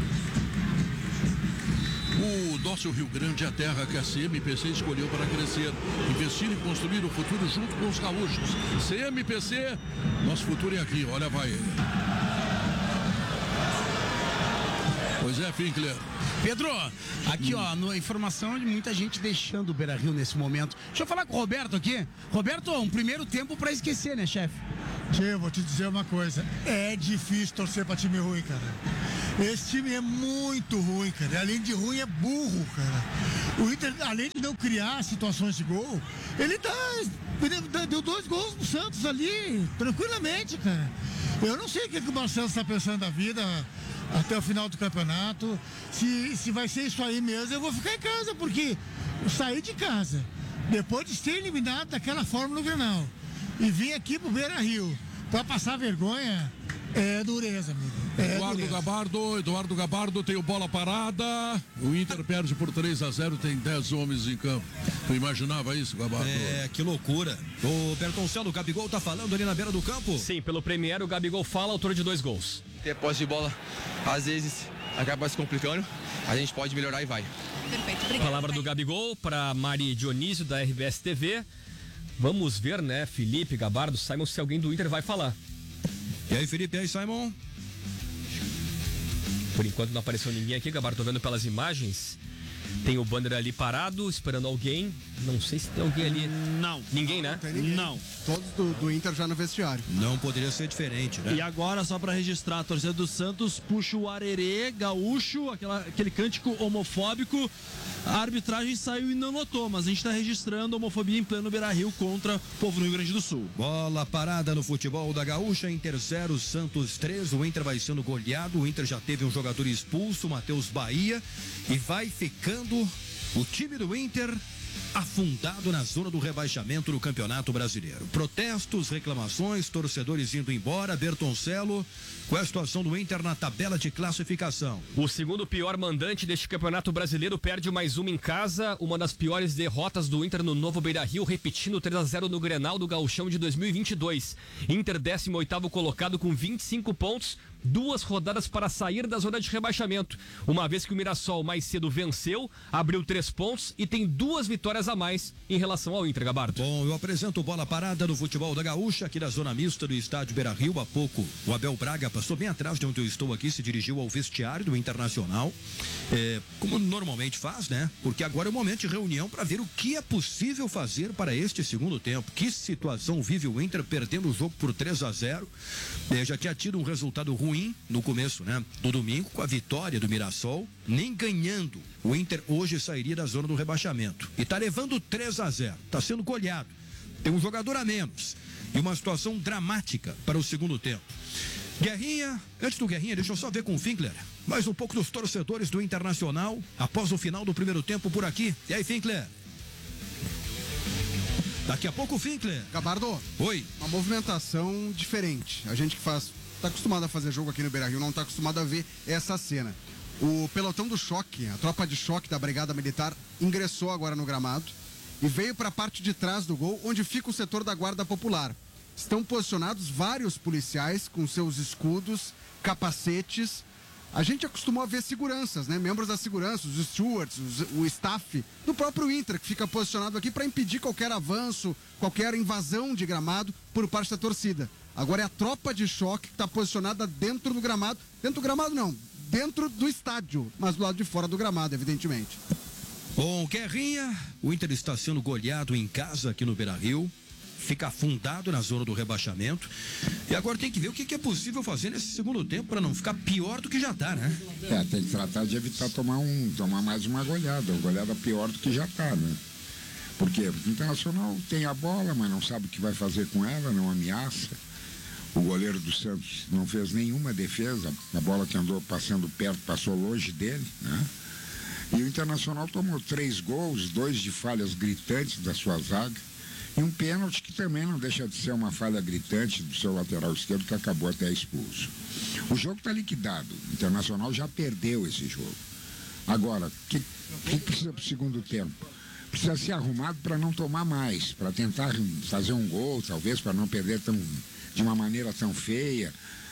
O nosso Rio Grande é a terra que a C M P C escolheu para crescer, investir e construir o futuro junto com os gaúchos. C M P C, nosso futuro é aqui, olha, vai ele. Pois é, Finkler. Pedro, aqui ó, no, informação de muita gente deixando o Beira-Rio nesse momento. Deixa eu falar com o Roberto aqui. Roberto, um primeiro tempo pra esquecer, né, chefe? Tchê, vou te dizer uma coisa. É difícil torcer pra time ruim, cara. Esse time é muito ruim, cara. E além de ruim, é burro, cara. O Inter, além de não criar situações de gol, ele dá, deu dois gols pro Santos ali, tranquilamente, cara. Eu não sei o que, que o Marcelo está pensando da vida até o final do campeonato. Se, se vai ser isso aí mesmo, eu vou ficar em casa, porque eu saí de casa, depois de ser eliminado daquela forma no Grenal, e vim aqui pro Beira-Rio para passar vergonha, é dureza, amigo. É Eduardo dureza. Gabardo, Eduardo Gabardo tem o bola parada. O Inter perde por três a zero, tem dez homens em campo. Tu imaginava isso, Gabardo? É, que loucura. O Bertoncello, o Gabigol tá falando ali na beira do campo? Sim, pelo Premier, o Gabigol fala, autor de dois gols. Ter posse de bola, às vezes, acaba se complicando. A gente pode melhorar e vai. Perfeito, obrigado. Palavra do Gabigol para Mari Dionísio, da R B S T V. Vamos ver, né, Felipe, Gabardo, Simon, se alguém do Inter vai falar. E aí, Felipe, e aí, Simon? Por enquanto não apareceu ninguém aqui, Gabardo, tô vendo pelas imagens. Tem o banner ali parado, esperando alguém. Não sei se tem alguém ali. Não. Ninguém, né? Não tem ninguém. Não. Todos do, do Inter já no vestiário. Não poderia ser diferente, né? E agora, só pra registrar, a torcida do Santos puxa o arerê, gaúcho, aquela, aquele cântico homofóbico. A arbitragem saiu e não notou, mas a gente tá registrando homofobia em pleno Beira-Rio contra o povo do Rio Grande do Sul. Bola parada no futebol da Gaúcha, Inter zero, Santos três. O Inter vai sendo goleado. O Inter já teve um jogador expulso, Matheus Bahia, e vai ficando o time do Inter afundado na zona do rebaixamento do Campeonato Brasileiro. Protestos, reclamações, torcedores indo embora. Bertoncello, qual é a situação do Inter na tabela de classificação? O segundo pior mandante deste Campeonato Brasileiro perde mais uma em casa. Uma das piores derrotas do Inter no novo Beira-Rio, repetindo três a zero no Grenal do Gauchão de dois mil e vinte e dois. Inter décimo oitavo colocado com vinte e cinco pontos. Duas rodadas para sair da zona de rebaixamento. Uma vez que o Mirassol mais cedo venceu, abriu três pontos e tem duas vitórias a mais em relação ao Inter, Gabardo. Bom, eu apresento bola parada no futebol da Gaúcha, aqui da zona mista do estádio Beira-Rio. Há pouco o Abel Braga passou bem atrás de onde eu estou aqui, se dirigiu ao vestiário do Internacional, é, como normalmente faz, né? Porque agora é o momento de reunião para ver o que é possível fazer para este segundo tempo. Que situação vive o Inter perdendo o jogo por três a zero. É, já tinha tido um resultado ruim no começo, né? Do domingo, com a vitória do Mirassol, nem ganhando, o Inter hoje sairia da zona do rebaixamento. E tá levando três a zero, tá sendo goleado. Tem um jogador a menos e uma situação dramática para o segundo tempo. Guerrinha, antes do Guerrinha, deixa eu só ver com o Finkler mais um pouco dos torcedores do Internacional após o final do primeiro tempo por aqui. E aí, Finkler? Daqui a pouco o Finkler. Gabardo. Oi. Uma movimentação diferente. A gente que faz, tá acostumado a fazer jogo aqui no Beira-Rio, não tá acostumado a ver essa cena. O pelotão do choque, a tropa de choque da Brigada Militar, ingressou agora no gramado e veio para a parte de trás do gol, onde fica o setor da Guarda Popular. Estão posicionados vários policiais com seus escudos, capacetes, a gente acostumou a ver seguranças, né? Membros da segurança, os stewards, os, o staff do próprio Inter, que fica posicionado aqui para impedir qualquer avanço, qualquer invasão de gramado por parte da torcida. Agora é a tropa de choque que está posicionada dentro do gramado. Dentro do gramado não, dentro do estádio, mas do lado de fora do gramado, evidentemente. Bom, Guerrinha, o Inter está sendo goleado em casa aqui no Beira-Rio. Fica afundado na zona do rebaixamento. E agora tem que ver o que é possível fazer nesse segundo tempo para não ficar pior do que já está, né? É, tem que tratar de evitar tomar, um, tomar mais uma goleada. Uma goleada pior do que já está, né? Por quê? Porque o Internacional tem a bola, mas não sabe o que vai fazer com ela, não ameaça. O goleiro do Santos não fez nenhuma defesa. A bola que andou passando perto passou longe dele, né? E o Internacional tomou três gols, dois de falhas gritantes da sua zaga. E um pênalti que também não deixa de ser uma falha gritante do seu lateral esquerdo, que acabou até expulso. O jogo está liquidado. O Internacional já perdeu esse jogo. Agora, o que, que precisa para o segundo tempo? Precisa ser arrumado para não tomar mais, para tentar fazer um gol, talvez, para não perder tão, de uma maneira tão feia.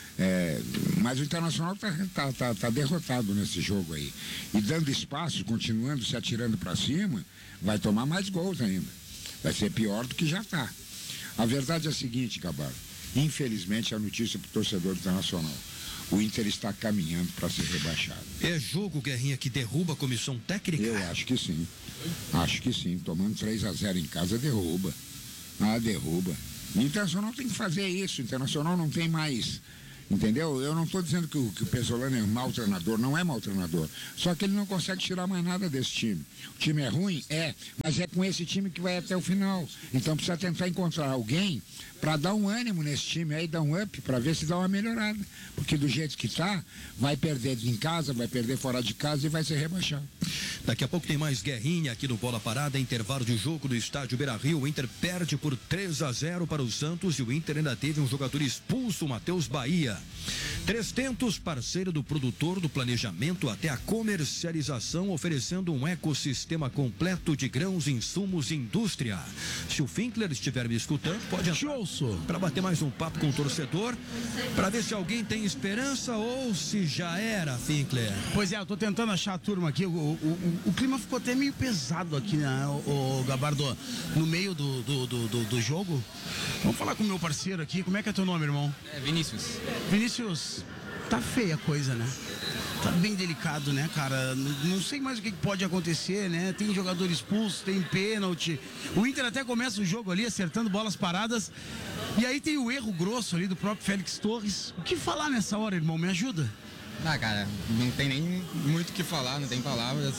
É, mas o Internacional está tá, tá, tá derrotado nesse jogo aí. E dando espaço, continuando se atirando para cima, vai tomar mais gols ainda. Vai ser pior do que já está. A verdade é a seguinte, Gabardo. Infelizmente, a notícia para o torcedor internacional. O Inter está caminhando para ser rebaixado. É jogo, Guerrinha, que derruba a comissão técnica? Eu acho que sim. Acho que sim. Tomando três a zero em casa, derruba. Ah, derruba. O Internacional tem que fazer isso. O Internacional não tem mais... Entendeu? Eu não estou dizendo que o, que o Pesolano é um mau treinador, não é mau treinador. Só que ele não consegue tirar mais nada desse time. O time é ruim? É, mas é com esse time que vai até o final. Então precisa tentar encontrar alguém para dar um ânimo nesse time aí, dar um up, para ver se dá uma melhorada. Porque do jeito que está, vai perder em casa, vai perder fora de casa e vai ser rebaixado. Daqui a pouco tem mais Guerrinha aqui no Bola Parada, intervalo de jogo do estádio Beira-Rio. O Inter perde por três a zero para o Santos e o Inter ainda teve um jogador expulso, o Matheus Bahia. Três Tentos, parceiro do produtor, do planejamento até a comercialização, oferecendo um ecossistema completo de grãos, insumos e indústria. Se o Finkler estiver me escutando, pode entrar para bater mais um papo com o torcedor, para ver se alguém tem esperança ou se já era, Finkler. Pois é, eu tô tentando achar a turma aqui. O, o, o, o clima ficou até meio pesado aqui, né, o, o Gabardo, no meio do, do, do, do, do jogo. Vamos falar com o meu parceiro aqui. Como é que é teu nome, irmão? É Vinícius. Vinícius, tá feia a coisa, né? Tá bem delicado, né, cara? Não sei mais o que pode acontecer, né? Tem jogador expulso, tem pênalti. O Inter até começa o jogo ali acertando bolas paradas. E aí tem o erro grosso ali do próprio Félix Torres. O que falar nessa hora, irmão? Me ajuda? Ah, cara, não tem nem muito o que falar, não tem palavras.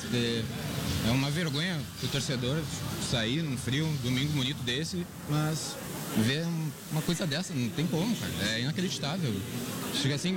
É uma vergonha pro torcedor sair num frio, um domingo bonito desse, mas ver uma coisa dessa, não tem como, cara. É inacreditável. Chega assim...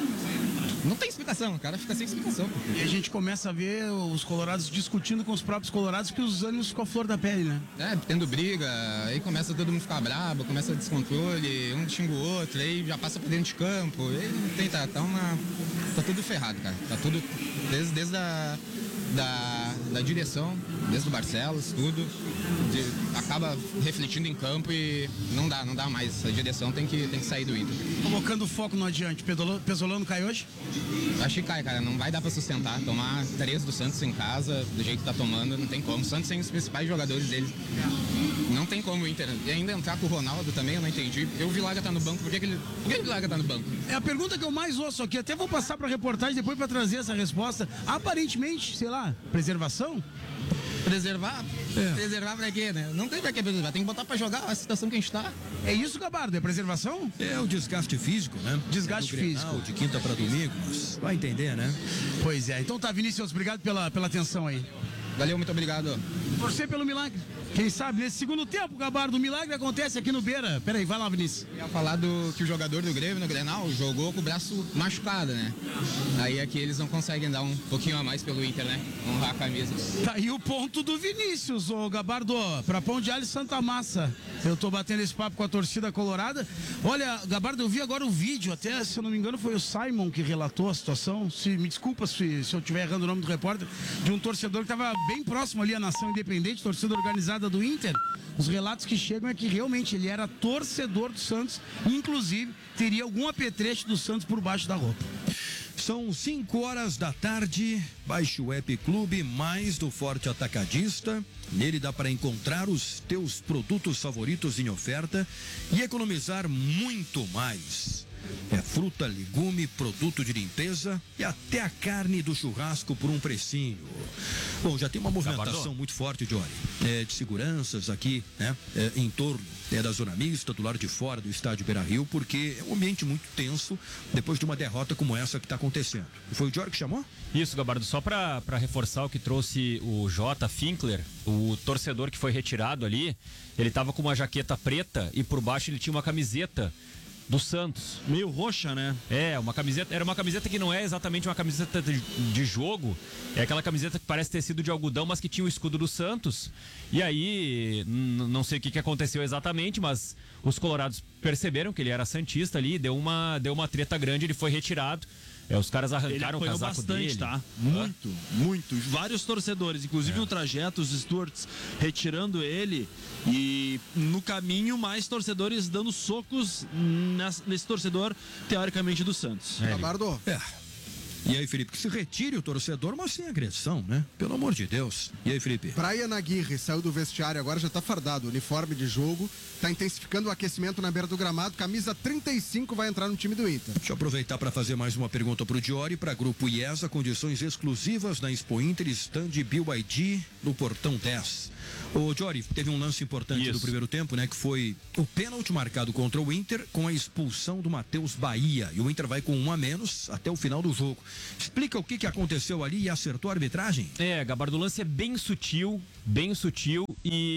Não tem explicação, o cara fica sem explicação. E a gente começa a ver os colorados discutindo com os próprios colorados que os ânimos ficam à flor da pele, né? É, tendo briga, aí começa todo mundo a ficar brabo, começa descontrole, um xinga o outro, aí já passa pra dentro de campo. Aí não tem, tá, tá uma... Tá tudo ferrado, cara. Tá tudo... Desde, desde a... Da, da direção, desde o Barcelos, tudo, de, acaba refletindo em campo e não dá, não dá mais. A direção tem que, tem que sair do Inter. Colocando foco no adiante, Pesolano cai hoje? Acho que cai, cara, não vai dar pra sustentar. Tomar três do Santos em casa, do jeito que tá tomando, não tem como. O Santos tem os principais jogadores dele. Não tem como o Inter. E ainda entrar com o Ronaldo também, eu não entendi. Porque o Vilaga tá no banco, por que, que ele. Por que o Vilaga tá no banco? É a pergunta que eu mais ouço aqui, até vou passar pra reportagem depois pra trazer essa resposta. Aparentemente, sei lá, preservação? Preservar? É. Preservar pra quê, né? Não tem pra que preservar, tem que botar pra jogar a situação que a gente tá. É isso, Gabardo? É preservação? É o desgaste físico, né? Desgaste é físico. Grenal, de quinta pra domingo, mas vai entender, né? Pois é. Então tá, Vinícius, obrigado pela, pela atenção aí. Valeu, muito obrigado. Torcer pelo milagre. Quem sabe nesse segundo tempo, Gabardo, o milagre acontece aqui no Beira. Peraí, vai lá, Vinícius. Eu ia falar do que o jogador do Grêmio no Grenal jogou com o braço machucado, né? Aí aqui eles não conseguem dar um pouquinho a mais pelo Inter, né? Honrar a camisa. Tá aí o ponto do Vinícius, ô Gabardo, pra Pão de Alho Santa Massa. Eu tô batendo esse papo com a torcida colorada. Olha, Gabardo, eu vi agora o vídeo, até, se eu não me engano, foi o Simon que relatou a situação. Se, me desculpa se, se eu estiver errando o nome do repórter, de um torcedor que estava bem próximo ali à Nação Independente, torcida organizada do Inter. Os relatos que chegam é que realmente ele era torcedor do Santos, inclusive teria algum apetrecho do Santos por baixo da roupa. São cinco horas da tarde. Baixe o app Clube Mais do Forte Atacadista. Nele dá para encontrar os teus produtos favoritos em oferta e economizar muito mais. É fruta, legume, produto de limpeza e até a carne do churrasco por um precinho. Bom, já tem uma movimentação muito forte, Jory, é, de seguranças aqui, né, é, em torno é, da zona mista, do lado de fora do estádio Beira-Rio, porque é um ambiente muito tenso depois de uma derrota como essa que está acontecendo. Foi o Jory que chamou? Isso, Gabardo, só para reforçar o que trouxe o J. Finkler, o torcedor que foi retirado ali, ele estava com uma jaqueta preta e por baixo ele tinha uma camiseta do Santos. Meio roxa, né? É, uma camiseta, era uma camiseta que não é exatamente uma camiseta de, de jogo, é aquela camiseta que parece ter sido de algodão, mas que tinha o escudo do Santos. E aí, não sei o que, que aconteceu exatamente, mas os colorados perceberam que ele era santista ali, deu uma, deu uma treta grande, ele foi retirado. É, os caras arrancaram o casaco bastante, dele. Tá? Muito, muito. Vários torcedores, inclusive é. no trajeto, os Stuarts retirando ele e no caminho mais torcedores dando socos nesse, nesse torcedor, teoricamente, do Santos. É, Gabardo. É. E aí, Felipe, que se retire o torcedor, mas sem agressão, né? Pelo amor de Deus. E aí, Felipe? Brian Aguirre saiu do vestiário, agora já tá fardado, uniforme de jogo, tá intensificando o aquecimento na beira do gramado, camisa trinta e cinco vai entrar no time do Inter. Deixa eu aproveitar para fazer mais uma pergunta pro Diori, para Grupo IESA, condições exclusivas na Expo Inter, stand B Y D no Portão dez. O Diori, teve um lance importante Isso. do primeiro tempo, né? Que foi o pênalti marcado contra o Inter com a expulsão do Matheus Bahia. E o Inter vai com um a menos até o final do jogo. Explica o que, que aconteceu ali e acertou a arbitragem? É, Gabardo, o lance é bem sutil, bem sutil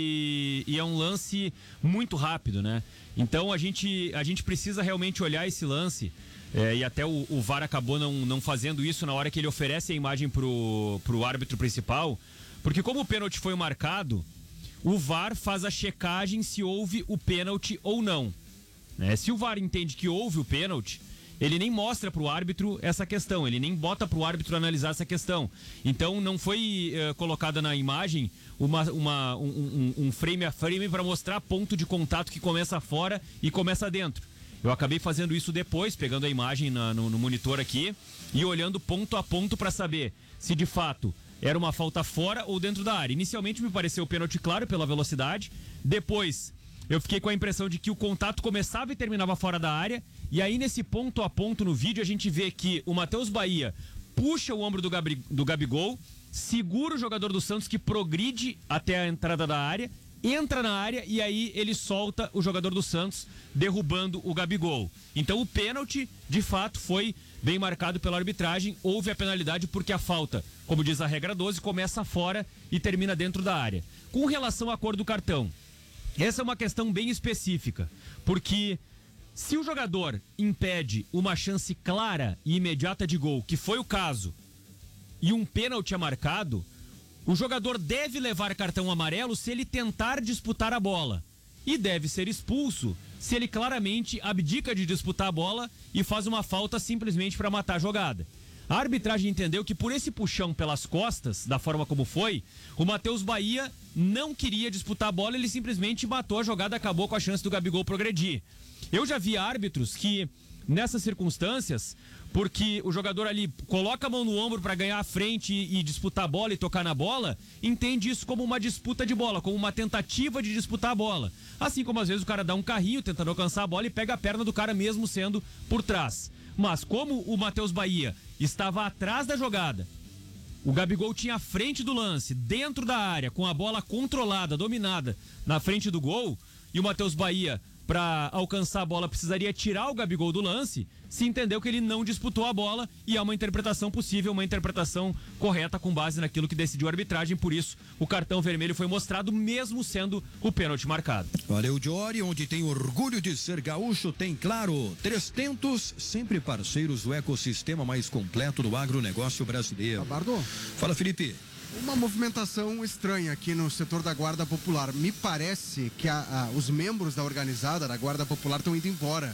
e, e é um lance muito rápido, né? Então a gente, a gente precisa realmente olhar esse lance. É, e até o, o V A R acabou não, não fazendo isso na hora que ele oferece a imagem pro, pro árbitro principal. Porque como o pênalti foi marcado, o V A R faz a checagem se houve o pênalti ou não. Né? Se o V A R entende que houve o pênalti, ele nem mostra para o árbitro essa questão, ele nem bota para o árbitro analisar essa questão. Então não foi uh, colocada na imagem uma, uma, um, um, um frame a frame para mostrar ponto de contato que começa fora e começa dentro. Eu acabei fazendo isso depois, pegando a imagem na, no, no monitor aqui e olhando ponto a ponto para saber se de fato era uma falta fora ou dentro da área. Inicialmente me pareceu o pênalti claro pela velocidade, depois eu fiquei com a impressão de que o contato começava e terminava fora da área, e aí nesse ponto a ponto no vídeo a gente vê que o Matheus Bahia puxa o ombro do, Gabri, do Gabigol, segura o jogador do Santos que progride até a entrada da área, entra na área e aí ele solta o jogador do Santos, derrubando o Gabigol. Então o pênalti, de fato, foi bem marcado pela arbitragem, houve a penalidade porque a falta, como diz a regra doze, começa fora e termina dentro da área. Com relação à cor do cartão, essa é uma questão bem específica, porque se o jogador impede uma chance clara e imediata de gol, que foi o caso, e um pênalti é marcado, o jogador deve levar cartão amarelo se ele tentar disputar a bola e deve ser expulso se ele claramente abdica de disputar a bola e faz uma falta simplesmente para matar a jogada. A arbitragem entendeu que por esse puxão pelas costas, da forma como foi, o Matheus Bahia não queria disputar a bola, ele simplesmente matou a jogada, acabou com a chance do Gabigol progredir. Eu já vi árbitros que, nessas circunstâncias, porque o jogador ali coloca a mão no ombro para ganhar a frente e, e disputar a bola e tocar na bola, entende isso como uma disputa de bola, como uma tentativa de disputar a bola. Assim como às vezes o cara dá um carrinho tentando alcançar a bola e pega a perna do cara mesmo sendo por trás. Mas como o Matheus Bahia estava atrás da jogada, o Gabigol tinha a frente do lance, dentro da área, com a bola controlada, dominada na frente do gol, e o Matheus Bahia, para alcançar a bola, precisaria tirar o Gabigol do lance, se entendeu que ele não disputou a bola e é uma interpretação possível, uma interpretação correta com base naquilo que decidiu a arbitragem, por isso o cartão vermelho foi mostrado mesmo sendo o pênalti marcado. Valeu, Diori, onde tem orgulho de ser gaúcho, tem claro, Três Tentos, sempre parceiros do ecossistema mais completo do agronegócio brasileiro. Gabardo. Fala, Felipe. Uma movimentação estranha aqui no setor da Guarda Popular. Me parece que a, a, os membros da organizada da Guarda Popular estão indo embora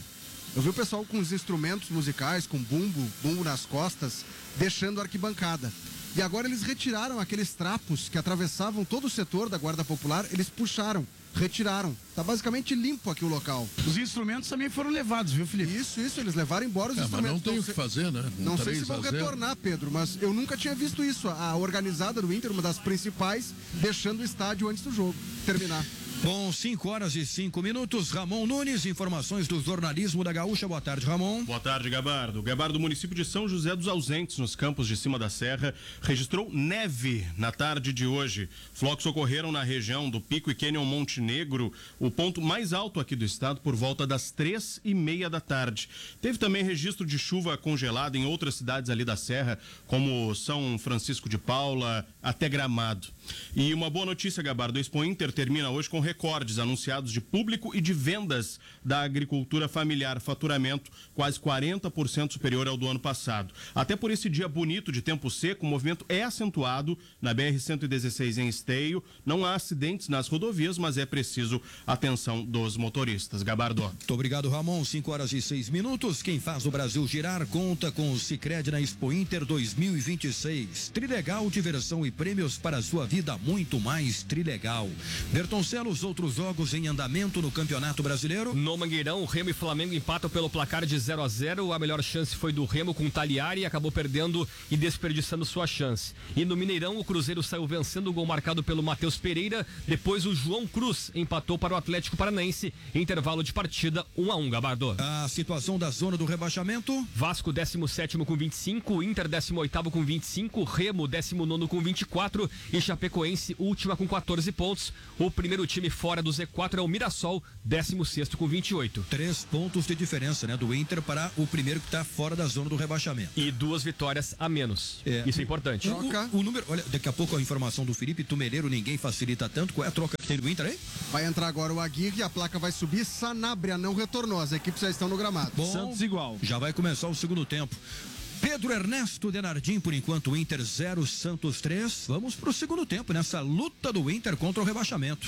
Eu vi o pessoal com os instrumentos musicais, com bumbo, bumbo nas costas, deixando a arquibancada. E agora eles retiraram aqueles trapos que atravessavam todo o setor da Guarda Popular, eles puxaram, retiraram. Tá basicamente limpo aqui o local. Os instrumentos também foram levados, viu, Felipe? Isso, isso, eles levaram embora os é, instrumentos. Mas não tem o que fazer, né? Um não sei se vão retornar, Pedro, mas eu nunca tinha visto isso. A organizada do Inter, uma das principais, deixando o estádio antes do jogo terminar. Bom, cinco horas e cinco minutos. Ramon Nunes, informações do jornalismo da Gaúcha. Boa tarde, Ramon. Boa tarde, Gabardo. O Gabardo do município de São José dos Ausentes, nos campos de cima da serra, registrou neve na tarde de hoje. Flocos ocorreram na região do Pico e Canyon Montenegro, o ponto mais alto aqui do estado, por volta das três e meia da tarde. Teve também registro de chuva congelada em outras cidades ali da serra, como São Francisco de Paula, até Gramado. E uma boa notícia, Gabardo, o Expo Inter termina hoje com recordes anunciados de público e de vendas da agricultura familiar, faturamento quase quarenta por cento superior ao do ano passado. Até por esse dia bonito de tempo seco, o movimento é acentuado na B R cento e dezesseis em Esteio. Não há acidentes nas rodovias, mas é preciso atenção dos motoristas. Gabardo. Muito obrigado, Ramon. cinco horas e seis minutos. Quem faz o Brasil girar conta com o Sicredi na Expo Inter dois mil e vinte e seis. Trilegal, diversão e prêmios para a sua vida muito mais trilegal. Bertoncello, os outros jogos em andamento no Campeonato Brasileiro. No Mangueirão, o Remo e Flamengo empatam pelo placar de zero a zero. A melhor chance foi do Remo com Taliari e acabou perdendo e desperdiçando sua chance. E no Mineirão, o Cruzeiro saiu vencendo o gol marcado pelo Matheus Pereira. Depois o João Cruz empatou para o Atlético Paranaense. Intervalo de partida um a um, Gabardo. A situação da zona do rebaixamento. Vasco décimo sétimo com vinte e cinco, Inter décimo oitavo com vinte e cinco, Remo décimo nono com vinte e quatro e Chapecoense última com quatorze pontos. O primeiro time fora do Z quatro é o Mirassol, décimo sexto com vinte e oito. Três pontos de diferença, né, do Inter para o primeiro que está fora da zona do rebaixamento. E duas vitórias a menos. É. Isso é importante. O, o, o número, olha, daqui a pouco a informação do Felipe Tumeleiro, ninguém facilita tanto. Qual é a troca que tem do Inter aí? Vai entrar agora o Aguirre, a placa vai subir. Sanabria não retornou, as equipes já estão no gramado. Bom, Santos igual. Já vai começar o segundo tempo. Pedro Ernesto Denardim, por enquanto, Inter zero, Santos três. Vamos para o segundo tempo, nessa luta do Inter contra o rebaixamento.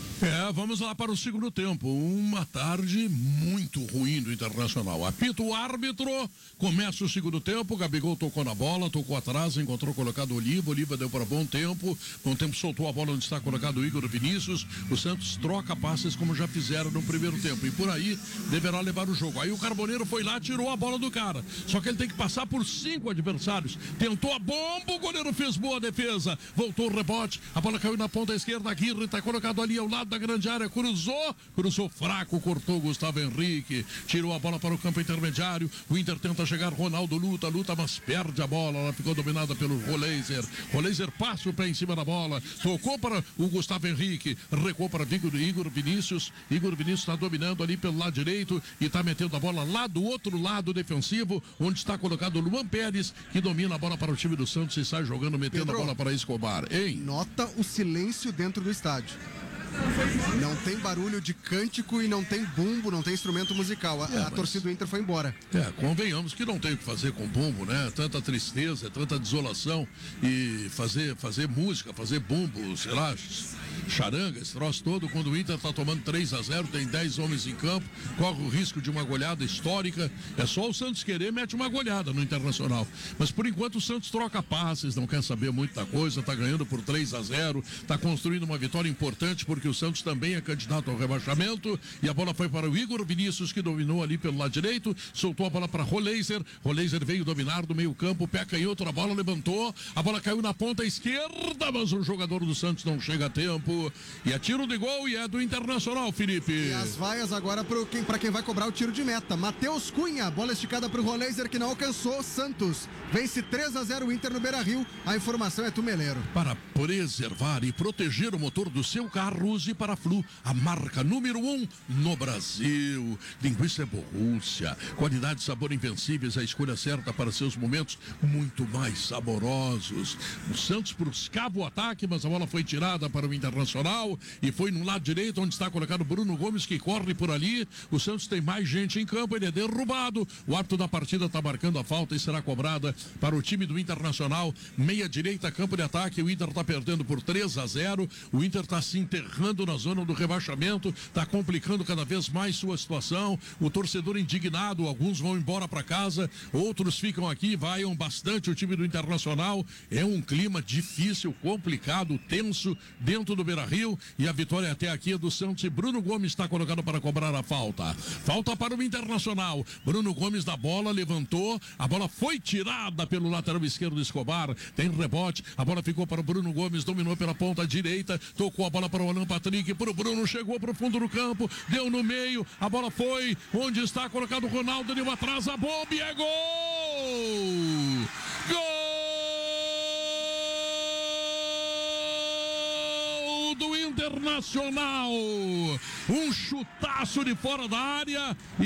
É, vamos lá para o segundo tempo. Uma tarde muito ruim do Internacional. Apita o árbitro, começa o segundo tempo. Gabigol tocou na bola, tocou atrás, encontrou colocado Oliva. Oliva deu para bom tempo. Bom tempo soltou a bola onde está colocado o Igor Vinícius. O Santos troca passes como já fizeram no primeiro tempo. E por aí deverá levar o jogo. Aí o Carboneiro foi lá, tirou a bola do cara. Só que ele tem que passar por cinco adversários. Tentou a bomba, o goleiro fez boa defesa. Voltou o rebote, a bola caiu na ponta esquerda. Aguirre está colocado ali ao lado da grande área, cruzou, cruzou fraco, cortou Gustavo Henrique, tirou a bola para o campo intermediário. O Inter tenta chegar, Ronaldo luta, luta, mas perde a bola. Ela ficou dominada pelo Roleiser. Roleiser passa o pé em cima da bola, tocou para o Gustavo Henrique, recuou para Igor, Igor Vinícius. Igor Vinícius está dominando ali pelo lado direito e está metendo a bola lá do outro lado defensivo, onde está colocado o Luan Pérez, que domina a bola para o time do Santos e sai jogando, metendo Pedro, a bola para Escobar. Hein? Nota o silêncio dentro do estádio. Não tem barulho de cântico e não tem bumbo, não tem instrumento musical. A, é, a mas... torcida do Inter foi embora. É, convenhamos que não tem o que fazer com bumbo, né? Tanta tristeza, tanta desolação. E fazer, fazer música, fazer bumbo, sei lá, charanga, esse troço todo. Quando o Inter tá tomando três a zero, tem dez homens em campo, corre o risco de uma goleada histórica. É só o Santos querer, mete uma goleada no Internacional. Mas por enquanto o Santos troca passes, não quer saber muito da coisa, tá ganhando por três a zero, tá construindo uma vitória importante, porque que o Santos também é candidato ao rebaixamento, e a bola foi para o Igor Vinícius, que dominou ali pelo lado direito, soltou a bola para Roleiser, Roleiser veio dominar do meio campo, pé canhoto, a bola levantou, a bola caiu na ponta esquerda, mas o jogador do Santos não chega a tempo, e é tiro de gol e é do Internacional, Felipe. E as vaias agora para quem, quem vai cobrar o tiro de meta, Matheus Cunha, bola esticada para o Roleiser, que não alcançou, Santos vence três a zero o Inter no Beira-Rio, a informação é Tumeleiro. Para preservar e proteger o motor do seu carro, use Paraflu, a marca número um no Brasil. Linguiça é Borrússia, qualidade e sabor invencíveis, a escolha certa para seus momentos muito mais saborosos. O Santos buscava o ataque, mas a bola foi tirada para o Internacional e foi no lado direito, onde está colocado Bruno Gomes, que corre por ali. O Santos tem mais gente em campo, ele é derrubado. O árbitro da partida está marcando a falta e será cobrada para o time do Internacional. Meia direita, campo de ataque, o Inter está perdendo por três a zero. O Inter está se enterrando enterrando na zona do rebaixamento, está complicando cada vez mais sua situação. O torcedor indignado, alguns vão embora para casa, outros ficam aqui, vaiam bastante o time do Internacional. É um clima difícil, complicado, tenso dentro do Beira-Rio, e a vitória até aqui é do Santos, e Bruno Gomes está colocado para cobrar a falta. Falta para o Internacional. Bruno Gomes da bola, levantou, a bola foi tirada pelo lateral esquerdo Escobar, tem rebote, a bola ficou para o Bruno Gomes, dominou pela ponta direita, tocou a bola para o Alan Patrick, para o Bruno, chegou para o fundo do campo, deu no meio, a bola foi, onde está colocado o Ronaldo, deu atrás, a bomba e é gol! Gol do Internacional! Um chutaço de fora da área e...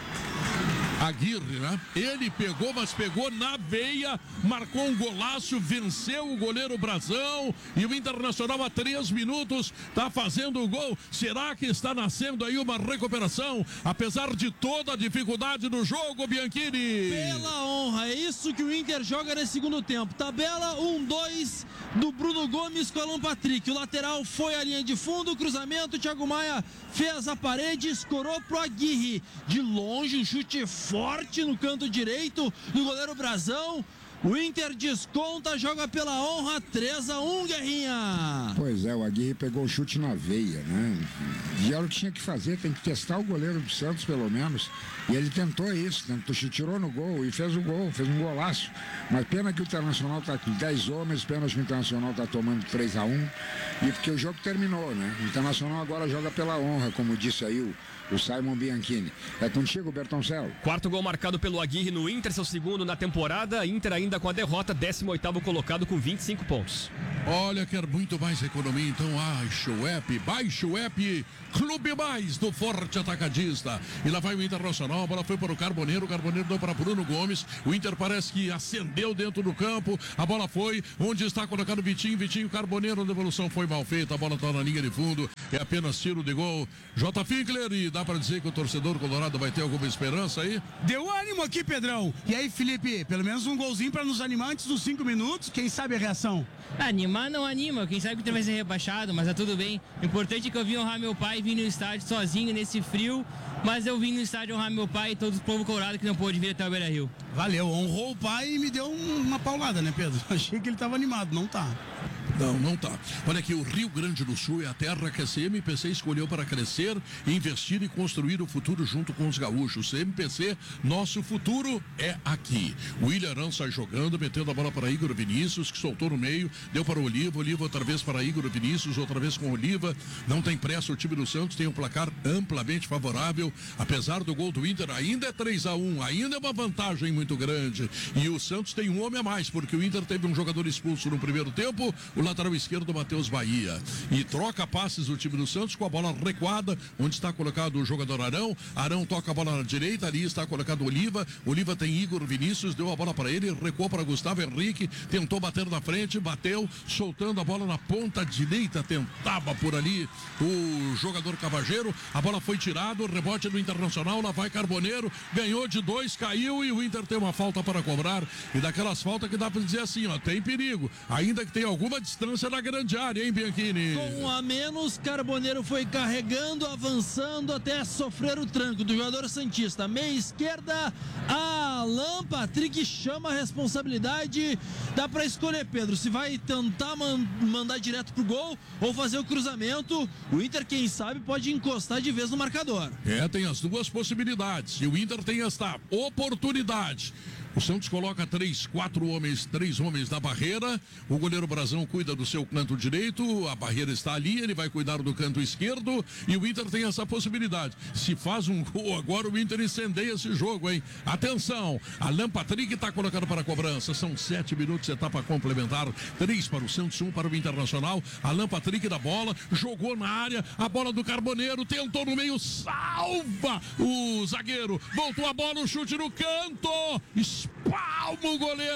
Aguirre, né? Ele pegou, mas pegou na veia, marcou um golaço, venceu o goleiro Brazão, e o Internacional há três minutos está fazendo o gol. Será que está nascendo aí uma recuperação, apesar de toda a dificuldade do jogo, Bianchini? Pela honra, é isso que o Inter joga nesse segundo tempo. Tabela um dois do Bruno Gomes com o Alan Patrick. O lateral foi à linha de fundo, cruzamento, Thiago Maia fez a parede, escorou pro Aguirre. De longe, um chute forte no canto direito do goleiro Brazão. O Inter desconta, joga pela honra, três a um, Guerrinha. Pois é, o Aguirre pegou o chute na veia, né? E era o que tinha que fazer, tem que testar o goleiro do Santos, pelo menos. E ele tentou isso, tentou, tirou no gol e fez o gol, fez um golaço. Mas pena que o Internacional está com dez homens, pena que o Internacional está tomando três a um. E porque o jogo terminou, né? O Internacional agora joga pela honra, como disse aí o, o Simon Bianchini. É contigo, Bertoncelo. Quarto gol marcado pelo Aguirre no Inter, seu segundo na temporada. Inter ainda com a derrota, décimo oitavo colocado com vinte e cinco pontos. Olha, quer muito mais economia, então baixa o app, baixa o app Clube Mais do Forte Atacadista. E lá vai o Internacional, a bola foi para o Carboneiro, o Carboneiro deu para Bruno Gomes, o Inter parece que acendeu dentro do campo, a bola foi, onde está colocado Vitinho, Vitinho, Carboneiro, a devolução foi mal feita, a bola está na linha de fundo, é apenas tiro de gol. J. Finkler, e dá para dizer que o torcedor colorado vai ter alguma esperança aí? Deu ânimo aqui, Pedrão. E aí, Felipe, pelo menos um golzinho para nos animar antes dos cinco minutos, quem sabe a reação? Animar não anima, quem sabe que o Inter vai ser rebaixado, mas tá tudo bem. O importante é que eu vim honrar meu pai, vim no estádio sozinho nesse frio, mas eu vim no estádio honrar meu pai e todo o povo colorado que não pôde vir até o Beira-Rio. Valeu, honrou o pai e me deu uma paulada, né, Pedro? Achei que ele tava animado, não tá. Não, não tá. Olha aqui, o Rio Grande do Sul é a terra que a C M P C escolheu para crescer, investir e construir o futuro junto com os gaúchos. C M P C, nosso futuro é aqui. O William Arão sai jogando, metendo a bola para Igor Vinícius, que soltou no meio, deu para o Oliva, Oliva outra vez para Igor Vinícius, outra vez com Oliva. Não tem pressa, o time do Santos tem um placar amplamente favorável, apesar do gol do Inter, ainda é três a um, ainda é uma vantagem muito grande. E o Santos tem um homem a mais, porque o Inter teve um jogador expulso no primeiro tempo, o lateral esquerdo, Matheus Bahia. E troca passes o time do Santos com a bola recuada, onde está colocado o jogador Arão. Arão toca a bola na direita, ali está colocado Oliva. Oliva tem Igor Vinícius, deu a bola para ele, recuou para Gustavo Henrique, tentou bater na frente, bateu, soltando a bola na ponta direita, tentava por ali o jogador Cavageiro. A bola foi tirada, o rebote do Internacional, lá vai Carboneiro, ganhou de dois, caiu, e o Inter tem uma falta para cobrar. E daquelas faltas que dá para dizer assim, ó, tem perigo, ainda que tenha alguma distância na grande área, hein, Bianchini? Com um a menos, Carboneiro foi carregando, avançando até sofrer o tranco do jogador santista. Meia esquerda, Alan Patrick chama a responsabilidade. Dá para escolher, Pedro, se vai tentar man mandar direto pro gol ou fazer o cruzamento. O Inter, quem sabe, pode encostar de vez no marcador. É, tem as duas possibilidades. E o Inter tem esta oportunidade. O Santos coloca três, quatro homens, três homens na barreira. O goleiro Brazão cuida do seu canto direito. A barreira está ali, ele vai cuidar do canto esquerdo. E o Inter tem essa possibilidade. Se faz um gol agora, o Inter incendeia esse jogo, hein? Atenção, Alan Patrick está colocado para a cobrança. São sete minutos, etapa complementar. Três para o Santos, um para o Internacional. Alan Patrick da bola, jogou na área. A bola do Carboneiro, tentou no meio, salva o zagueiro. Voltou a bola, o chute no canto. Espalma o goleiro.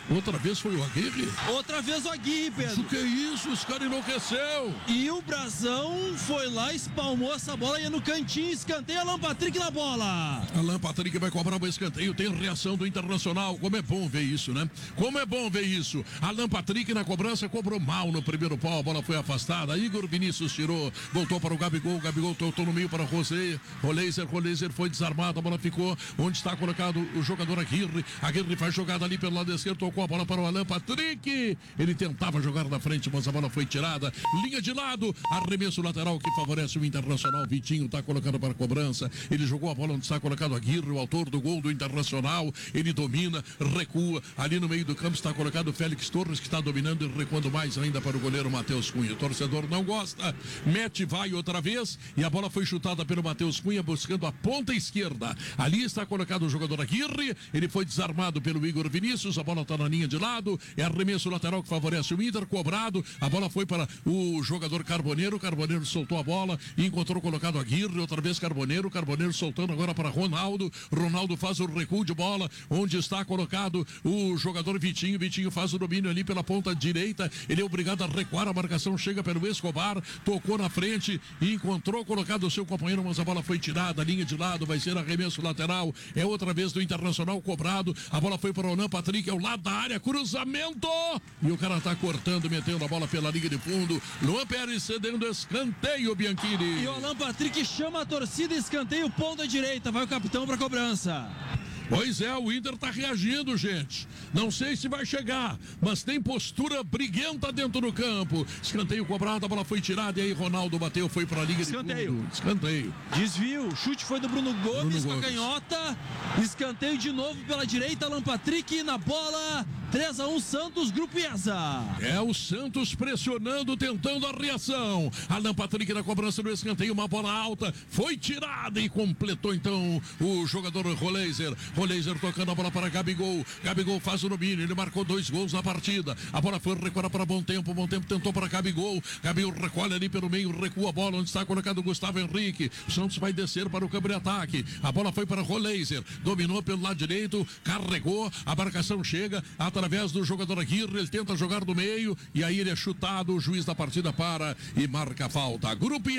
Outra vez foi o Aguirre? Outra vez o Aguirre, Pedro. O que é isso? Esse cara enlouqueceu. E o Brazão foi lá, espalmou essa bola, ia no cantinho, escanteio, Alan Patrick na bola. Alan Patrick vai cobrar o escanteio, tem reação do Internacional. Como é bom ver isso, né? Como é bom ver isso. Alan Patrick na cobrança cobrou mal no primeiro pau, a bola foi afastada. Igor Vinícius tirou, voltou para o Gabigol, o Gabigol voltou no meio para o Rosé. Roleiser, Roleiser foi desarmado, a bola ficou onde está colocado o jogador Aguirre. Aguirre faz jogada ali pelo lado esquerdo, tocou a bola para o Alan Patrick. Ele tentava jogar na frente, mas a bola foi tirada. Linha de lado, arremesso lateral que favorece o Internacional. Vitinho está colocando para a cobrança. Ele jogou a bola onde está colocado Aguirre, o autor do gol do Internacional. Ele domina, recua. Ali no meio do campo está colocado Félix Torres, que está dominando e recuando mais ainda para o goleiro Matheus Cunha. O torcedor não gosta. Mete, vai outra vez. E a bola foi chutada pelo Matheus Cunha, buscando a ponta esquerda. Ali está colocado o jogador Aguirre. Ele foi desarmado pelo Igor Vinícius. A bola está na linha de lado. É arremesso lateral que favorece o Inter. Cobrado. A bola foi para o jogador Carboneiro. Carboneiro soltou a bola e encontrou colocado Aguirre. Outra vez Carboneiro. Carboneiro soltando agora para Ronaldo. Ronaldo faz o recuo de bola. Onde está colocado o jogador Vitinho. Vitinho faz o domínio ali pela ponta direita. Ele é obrigado a recuar. A marcação chega pelo Escobar. Tocou na frente e encontrou colocado o seu companheiro, mas a bola foi tirada. Linha de lado. Vai ser arremesso lateral. É outra vez do Internacional cobrado. A bola foi para o Alan Patrick. É o lado da área. Cruzamento. E o cara tá cortando, metendo a bola pela linha de fundo. Luan Pérez cedendo escanteio, Bianchini. E o Alan Patrick chama a torcida, escanteio, ponta direita. Vai o capitão para cobrança. Pois é, o Inter tá reagindo, gente. Não sei se vai chegar, mas tem postura briguenta dentro do campo. Escanteio cobrado, a bola foi tirada e aí Ronaldo bateu, foi pra liga Escanteio. de fundo. Escanteio. Desvio, chute foi do Bruno Gomes Bruno com a Gomes. canhota. Escanteio de novo pela direita, Alan Patrick na bola. três a um Santos, Grupo IESA. É o Santos pressionando, tentando a reação. Alan Patrick na cobrança do escanteio, uma bola alta, foi tirada e completou então o jogador Roleiser. Roleiser tocando a bola para Gabigol. Gabigol faz o domínio, ele marcou dois gols na partida. A bola foi recuada para Bom Tempo, Bom Tempo tentou para Gabigol. Gabigol recolhe ali pelo meio, recua a bola onde está colocado o Gustavo Henrique. O Santos vai descer para o campo de ataque. A bola foi para Roleiser, dominou pelo lado direito, carregou, a marcação chega através do jogador Aguirre, ele tenta jogar do meio e aí ele é chutado, o juiz da partida para e marca a falta. Grupo